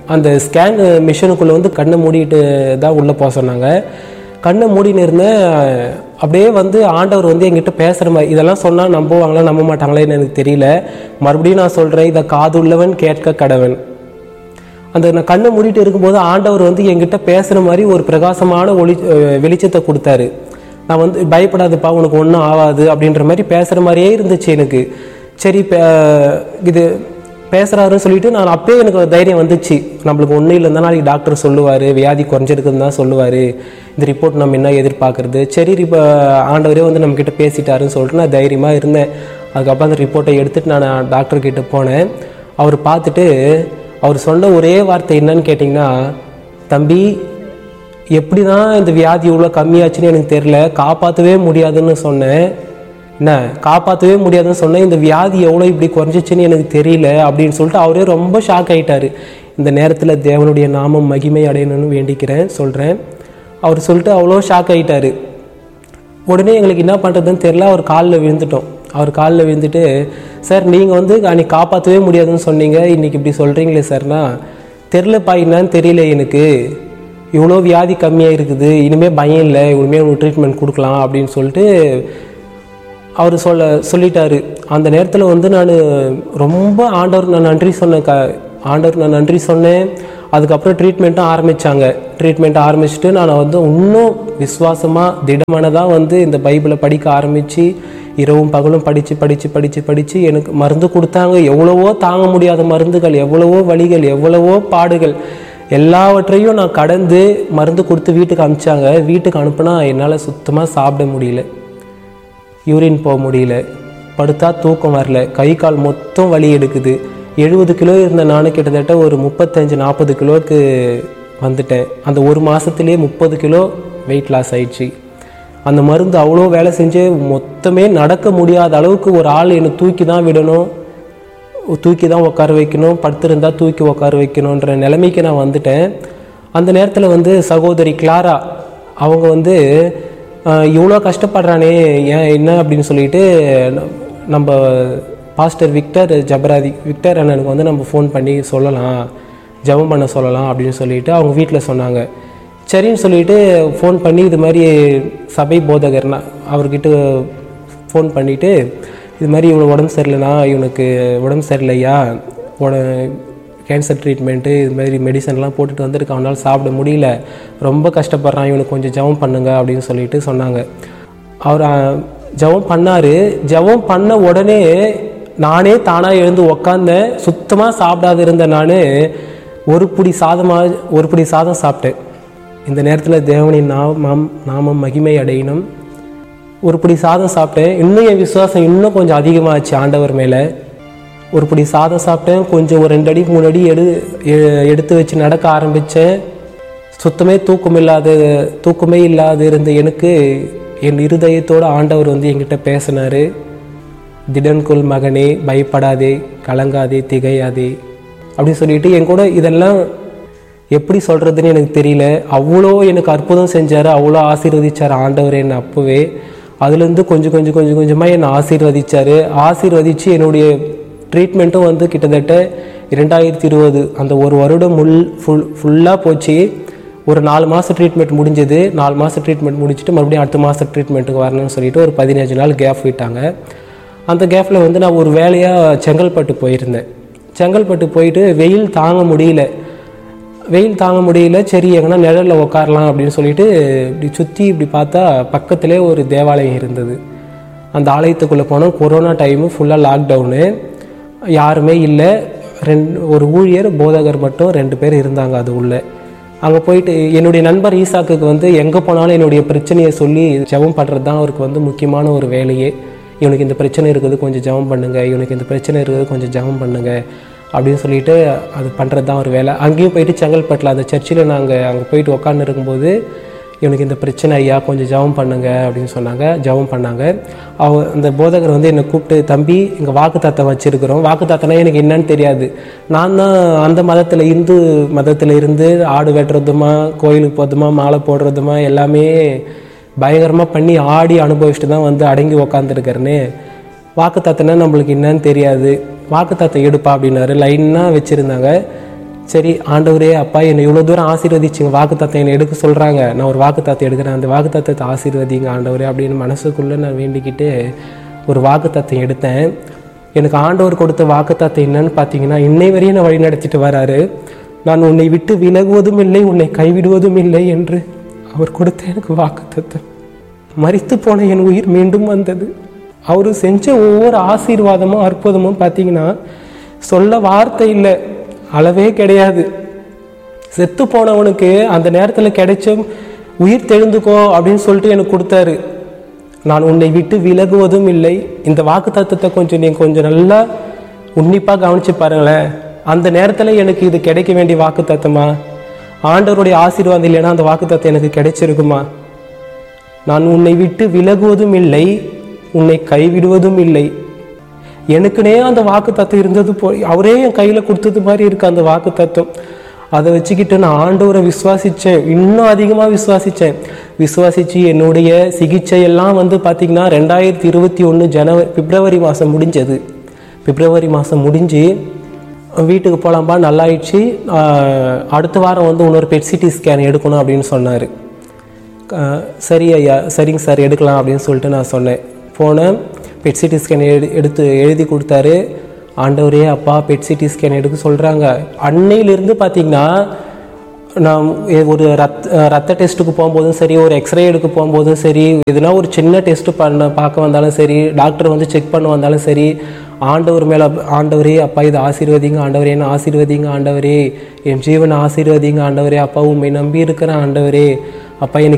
அந்த ஸ்கேன் மிஷினுக்குள்ளே வந்து கண்ணை மூடிட்டு தான் உள்ளே போக சொன்னாங்க. கண்ணை மூடின்னு இருந்தேன். அப்படியே வந்து ஆண்டவர் வந்து என்கிட்ட பேசுகிற மாதிரி, இதெல்லாம் சொன்னால் நம்புவாங்களா நம்ப மாட்டாங்களேன்னு எனக்கு தெரியல. மறுபடியும் நான் சொல்கிறேன், இதை காது உள்ளவன் கேட்க கடவன். அந்த நான் கண்ணை மூடிட்டு இருக்கும்போது ஆண்டவர் வந்து என்கிட்ட பேசுகிற மாதிரி ஒரு பிரகாசமான வெளிச்சத்தை கொடுத்தாரு. நான் வந்து பயப்படாதுப்பா, உனக்கு ஒன்றும் ஆகாது அப்படின்ற மாதிரி பேசுகிற மாதிரியே இருந்துச்சு எனக்கு. சரி இது பேசுகிறாருன்னு சொல்லிட்டு நான் அப்பயே எனக்கு தைரியம் வந்துச்சு, நம்மளுக்கு ஒன்றும் இல்லைன்னா நாளைக்கு டாக்டர் சொல்லுவார், வியாதி குறைஞ்சிருக்குன்னு தான் சொல்லுவார், இந்த ரிப்போர்ட் நம்ம என்ன எதிர்பார்க்குறது, சரி ஆண்டவரே வந்து நம்மக்கிட்ட பேசிட்டாருன்னு சொல்லிட்டு நான் தைரியமாக இருந்தேன். அதுக்கப்புறம் அந்த ரிப்போர்ட்டை எடுத்துகிட்டு நான் டாக்டர்கிட்ட போனேன். அவர் பார்த்துட்டு அவர் சொன்ன ஒரே வார்த்தை என்னன்னு கேட்டிங்கன்னா, தம்பி எப்படி தான் இந்த வியாதி இவ்வளோ கம்மியாச்சுன்னு எனக்கு தெரில, காப்பாற்றவே முடியாதுன்னு சொன்னேன். என்ன காப்பாற்றவே முடியாதுன்னு சொன்னேன், இந்த வியாதி எவ்வளோ இப்படி குறைஞ்சிச்சுன்னு எனக்கு தெரியல அப்படின்னு சொல்லிட்டு அவரே ரொம்ப ஷாக் ஆகிட்டார். இந்த நேரத்தில் தேவனுடைய நாமம் மகிமை அடையணும்னு வேண்டிக்கிறேன் சொல்கிறேன். அவர் சொல்லிட்டு அவ்வளோ ஷாக் ஆகிட்டார். உடனே எங்களுக்கு என்ன பண்ணுறதுன்னு தெரில, அவர் காலில் விழுந்துட்டோம். அவர் காலில் விழுந்துட்டு, சார் நீங்கள் வந்து அன்றைக்கி காப்பாற்றவே முடியாதுன்னு சொன்னீங்க, இன்றைக்கி இப்படி சொல்கிறீங்களே சார்னா, தெரிலப்பா என்னன்னு தெரியல, எனக்கு இவ்வளோ வியாதி கம்மியாக இருக்குது, இனிமேல் பயம் இல்லை, இனிமேல் உங்களுக்கு ட்ரீட்மெண்ட் கொடுக்கலாம் அப்படின்னு சொல்லிட்டு அவர் சொல்லிட்டாரு. அந்த நேரத்தில் வந்து நான் ரொம்ப ஆண்டவருக்கு நான் நன்றி சொன்னேன். அதுக்கப்புறம் ட்ரீட்மெண்ட்டும் ஆரம்பித்தாங்க. ட்ரீட்மெண்ட் ஆரம்பிச்சுட்டு நான் வந்து இன்னும் விசுவாசமாக திடமானதாக வந்து இந்த பைபிளை படிக்க ஆரம்பித்து இரவும் பகலும் படித்து எனக்கு மருந்து கொடுத்தாங்க. எவ்வளவோ தாங்க முடியாத மருந்துகள், எவ்வளவோ வலிகள், எவ்வளவோ பாடுகள், எல்லாவற்றையும் நான் கடந்து மருந்து கொடுத்து வீட்டுக்கு அனுப்பிச்சாங்க. வீட்டுக்கு அனுப்புனா என்னால் சுத்தமாக சாப்பிட முடியல, யூரின் போக முடியல, படுத்தா தூக்கம் வரல, கை கால் மொத்தம் வலி எடுக்குது. 70 கிலோ இருந்த நானும் கிட்டத்தட்ட ஒரு 35-40 கிலோவுக்கு வந்துட்டேன். அந்த ஒரு மாதத்துலேயே 30 கிலோ வெயிட் லாஸ் ஆயிடுச்சு. அந்த மருந்து அவ்வளோ வேலை செஞ்சு மொத்தமே நடக்க முடியாத அளவுக்கு ஒரு ஆள் என்னை தூக்கி தான் விடணும், தூக்கி தான் உட்கார வைக்கணும், படுத்திருந்தால் தூக்கி உட்கார வைக்கணுன்ற நிலைமைக்கு நான் வந்துட்டேன். அந்த நேரத்தில் வந்து சகோதரி கிளாரா அவங்க வந்து இவ்வளோ கஷ்டப்படுறானே ஏன் என்ன அப்படின்னு சொல்லிட்டு நம்ம பாஸ்டர் விக்டர் அண்ணனுக்கு வந்து நம்ம ஃபோன் பண்ணி சொல்லலாம், ஜெபம் பண்ண சொல்லலாம் அப்படின்னு சொல்லிட்டு அவங்க வீட்டில் சொன்னாங்க. சரின்னு சொல்லிட்டு ஃபோன் பண்ணி இது மாதிரி சபை போதகர்னா அவர்கிட்ட ஃபோன் பண்ணிவிட்டு, இது மாதிரி இவனுக்கு உடம்பு சரியில்லைண்ணா, இவனுக்கு உடம்பு சரியில்லையா, கேன்சர் ட்ரீட்மெண்ட்டு இது மாதிரி மெடிசன்லாம் போட்டுட்டு வந்துருக்கு, அவனால் சாப்பிட முடியல, ரொம்ப கஷ்டப்படுறான், இவனுக்கு கொஞ்சம் ஜெபம் பண்ணுங்க அப்படின்னு சொல்லிட்டு சொன்னாங்க. அவர் ஜெபம் பண்ணார். ஜெபம் பண்ண உடனே நானே தானாக எழுந்து உக்காந்தேன். சுத்தமாக சாப்பிடாது இருந்த நான் ஒரு பிடி சாதம் சாப்பிட்டேன். இந்த நேரத்தில் தேவனின் நாமம் மகிமை அடையணும். ஒரு பிடி சாதம் சாப்பிட்டேன். இன்னும் என் விசுவாசம் இன்னும் கொஞ்சம் அதிகமாகச்சு ஆண்டவர் மேலே. ஒரு பிடி சாதம் சாப்பிட்டேன். கொஞ்சம் ஒரு 2 அடி 3 அடி எடுத்து வச்சு நடக்க ஆரம்பித்தேன். தூக்கமே இல்லாத இருந்த எனக்கு என் இருதயத்தோடு ஆண்டவர் வந்து என்கிட்ட பேசினார். திடன்கொள் மகனே, பயப்படாதே, கலங்காதே, திகையாதே அப்படின்னு சொல்லிட்டு என் கூட இதெல்லாம் எப்படி சொல்கிறதுன்னு எனக்கு தெரியல. அவ்வளோ எனக்கு அற்புதம் செஞ்சார், அவ்வளோ ஆசீர்வதிச்சார் ஆண்டவர் என்னை. அப்போவே அதுலேருந்து கொஞ்சமாக என்னை ஆசீர்வதித்து என்னுடைய ட்ரீட்மெண்ட்டும் வந்து கிட்டத்தட்ட 2020 அந்த ஒரு வருடம் ஃபுல்லாக போச்சு. ஒரு 4 மாதம் ட்ரீட்மெண்ட் முடிஞ்சது. 4 மாதம் ட்ரீட்மெண்ட் முடிச்சுட்டு மறுபடியும் அடுத்த மாதம் ட்ரீட்மெண்ட்டுக்கு வரணும்னு சொல்லிட்டு ஒரு 15 நாள் கேப் விட்டாங்க. அந்த கேப்பில் வந்து நான் ஒரு வேலையாக செங்கல்பட்டு போயிருந்தேன். செங்கல்பட்டு போயிட்டு வெயில் தாங்க முடியல. சரி எங்கன்னா நிழலில் உட்காரலாம் அப்படின்னு சொல்லிட்டு இப்படி சுற்றி இப்படி பார்த்தா பக்கத்துலேயே ஒரு தேவாலயம் இருந்தது. அந்த ஆலயத்துக்குள்ளே போனோம். கொரோனா டைமு, ஃபுல்லாக லாக்டவுனு, யாருமே இல்லை. ஒரு ஊழியர் போதகர் மட்டும் 2 பேர் இருந்தாங்க அது உள்ளே. அங்கே போயிட்டு என்னுடைய நண்பர் ஈசாக்குக்கு வந்து எங்கே போனாலும் என்னுடைய பிரச்சனையை சொல்லி ஜெபம் பண்ணுறது தான் அவருக்கு வந்து முக்கியமான ஒரு வேலையே. இவனுக்கு இந்த பிரச்சனை இருக்குது, கொஞ்சம் ஜெபம் பண்ணுங்கள், இவனுக்கு இந்த பிரச்சனை இருக்குது, கொஞ்சம் ஜெபம் பண்ணுங்கள் அப்படின்னு சொல்லிட்டு அது பண்ணுறது தான் ஒரு வேலை. அங்கேயும் போயிட்டு செங்கல்பட்டில் அந்த சர்ச்சில் நாங்கள் அங்கே போயிட்டு உட்காந்து இருக்கும்போது, இவனுக்கு இந்த பிரச்சனை ஐயா கொஞ்சம் ஜெபம் பண்ணுங்க அப்படின்னு சொன்னாங்க. ஜெபம் பண்ணாங்க. அந்த போதகர் வந்து என்னை கூப்பிட்டு, தம்பி இங்கே வாக்குத்தத்தம் வச்சுருக்கிறோம். வாக்குத்தத்தனா எனக்கு என்னன்னு தெரியாது. நான் தான் அந்த மதத்தில், இந்து மதத்தில் இருந்து ஆடு வெட்டுறதுமா, கோயிலுக்கு போகிறதுமா, மாலை போடுறதுமா எல்லாமே பயங்கரமாக பண்ணி ஆடி அனுபவிச்சுட்டு தான் வந்து அடங்கி உக்காந்துருக்கிறேன்னு. வாக்குத்தத்தனா நம்மளுக்கு என்னன்னு தெரியாது. வாக்குத்தத்தம் எடுப்பா அப்படின்னாரு. லைனாக வச்சுருந்தாங்க. சரி ஆண்டவரே அப்பா என்னை இவ்வளோ தூரம் ஆசீர்வதிச்சிங்க, வாக்குத்தத்தம் என்னை எடுக்க சொல்கிறாங்க, நான் ஒரு வாக்குத்தத்தம் எடுக்கிறேன், அந்த வாக்குத்தத்தத்தை ஆசீர்வதிங்க ஆண்டவரே அப்படின்னு மனசுக்குள்ளே நான் வேண்டிக்கிட்டு ஒரு வாக்குத்தத்தம் எடுத்தேன். எனக்கு ஆண்டவர் கொடுத்த வாக்குத்தத்தம் என்னன்னு பார்த்தீங்கன்னா, இன்னை வரையும் நான் வழி நடத்திட்டு வராரு. நான் உன்னை விட்டு விலகுவதும் இல்லை, உன்னை கைவிடுவதும் இல்லை என்று அவர் கொடுத்த எனக்கு வாக்குத்தத்தம். மரித்து போன என் உயிர் மீண்டும் வந்தது. அவர் செஞ்ச ஒவ்வொரு ஆசீர்வாதமும் அற்புதமும் பார்த்தீங்கன்னா சொல்ல வார்த்தை இல்லை, அளவே கிடையாது. செத்து போனவனுக்கு அந்த நேரத்தில் கிடைச்ச உயிர் தெழுந்துக்கோ அப்படின்னு சொல்லிட்டு எனக்கு கொடுத்தாரு. நான் உன்னை விட்டு விலகுவதும் இல்லை. இந்த வாக்கு தத்துவத்தை நீங்கள் கொஞ்சம் நல்லா உன்னிப்பாக கவனிச்சு பாருங்களேன். அந்த நேரத்தில் எனக்கு இது கிடைக்க வேண்டிய வாக்கு தத்துவமா? ஆண்டவருடைய ஆசீர்வாதம் இல்லைன்னா அந்த வாக்கு தத்துவம் எனக்கு கிடைச்சிருக்குமா? நான் உன்னை விட்டு விலகுவதும் இல்லை, உன்னை கைவிடுவதும் இல்லை. எனக்குனே அந்த வாக்கு தத்துவம் இருந்தது அவரே என் கையில் கொடுத்தது மாதிரி இருக்கு அந்த வாக்கு தத்துவம். அதை வச்சுக்கிட்டு நான் ஆண்டவரை விசுவாசித்தேன், இன்னும் அதிகமாக விசுவாசித்து என்னுடைய சிகிச்சையெல்லாம் பார்த்தீங்கன்னா 2021 பிப்ரவரி மாதம் முடிஞ்சது. பிப்ரவரி மாதம் முடிஞ்சு வீட்டுக்கு போகலாம்பா, நல்லாயிடுச்சு. அடுத்த வாரம் இன்னொரு பெட்சிடி ஸ்கேன் எடுக்கணும் அப்படின்னு சொன்னார். சரி ஐயா, சரிங்க சார் எடுக்கலாம் அப்படின்னு சொல்லிட்டு நான் சொன்னேன். போனேன், பெட்சிடி ஸ்கேன் எழுதி கொடுத்தாரு. ஆண்டவரே அப்பா பெட்சிடி ஸ்கேன் எடுக்க சொல்கிறாங்க. அன்னையிலிருந்து பார்த்தீங்கன்னா நான் ஒரு ரத்த டெஸ்ட்டுக்கு போகும்போதும் சரி, ஒரு எக்ஸ்ரே எடுக்க போகும்போதும் சரி, எதுனா ஒரு சின்ன டெஸ்ட்டு பார்க்க வந்தாலும் சரி, டாக்டர் செக் பண்ண வந்தாலும் சரி, ஆண்டவர் மேலே ஆண்டவரே அப்பா இதை ஆசீர்வதிங்க ஆண்டவரே, என்ன ஆசீர்வதிங்க ஆண்டவரே, என் ஜீவனை ஆசீர்வதிங்க ஆண்டவரே, அப்பா உண்மை நம்பி இருக்கிறேன் ஆண்டவரே, அப்பா எனக்கு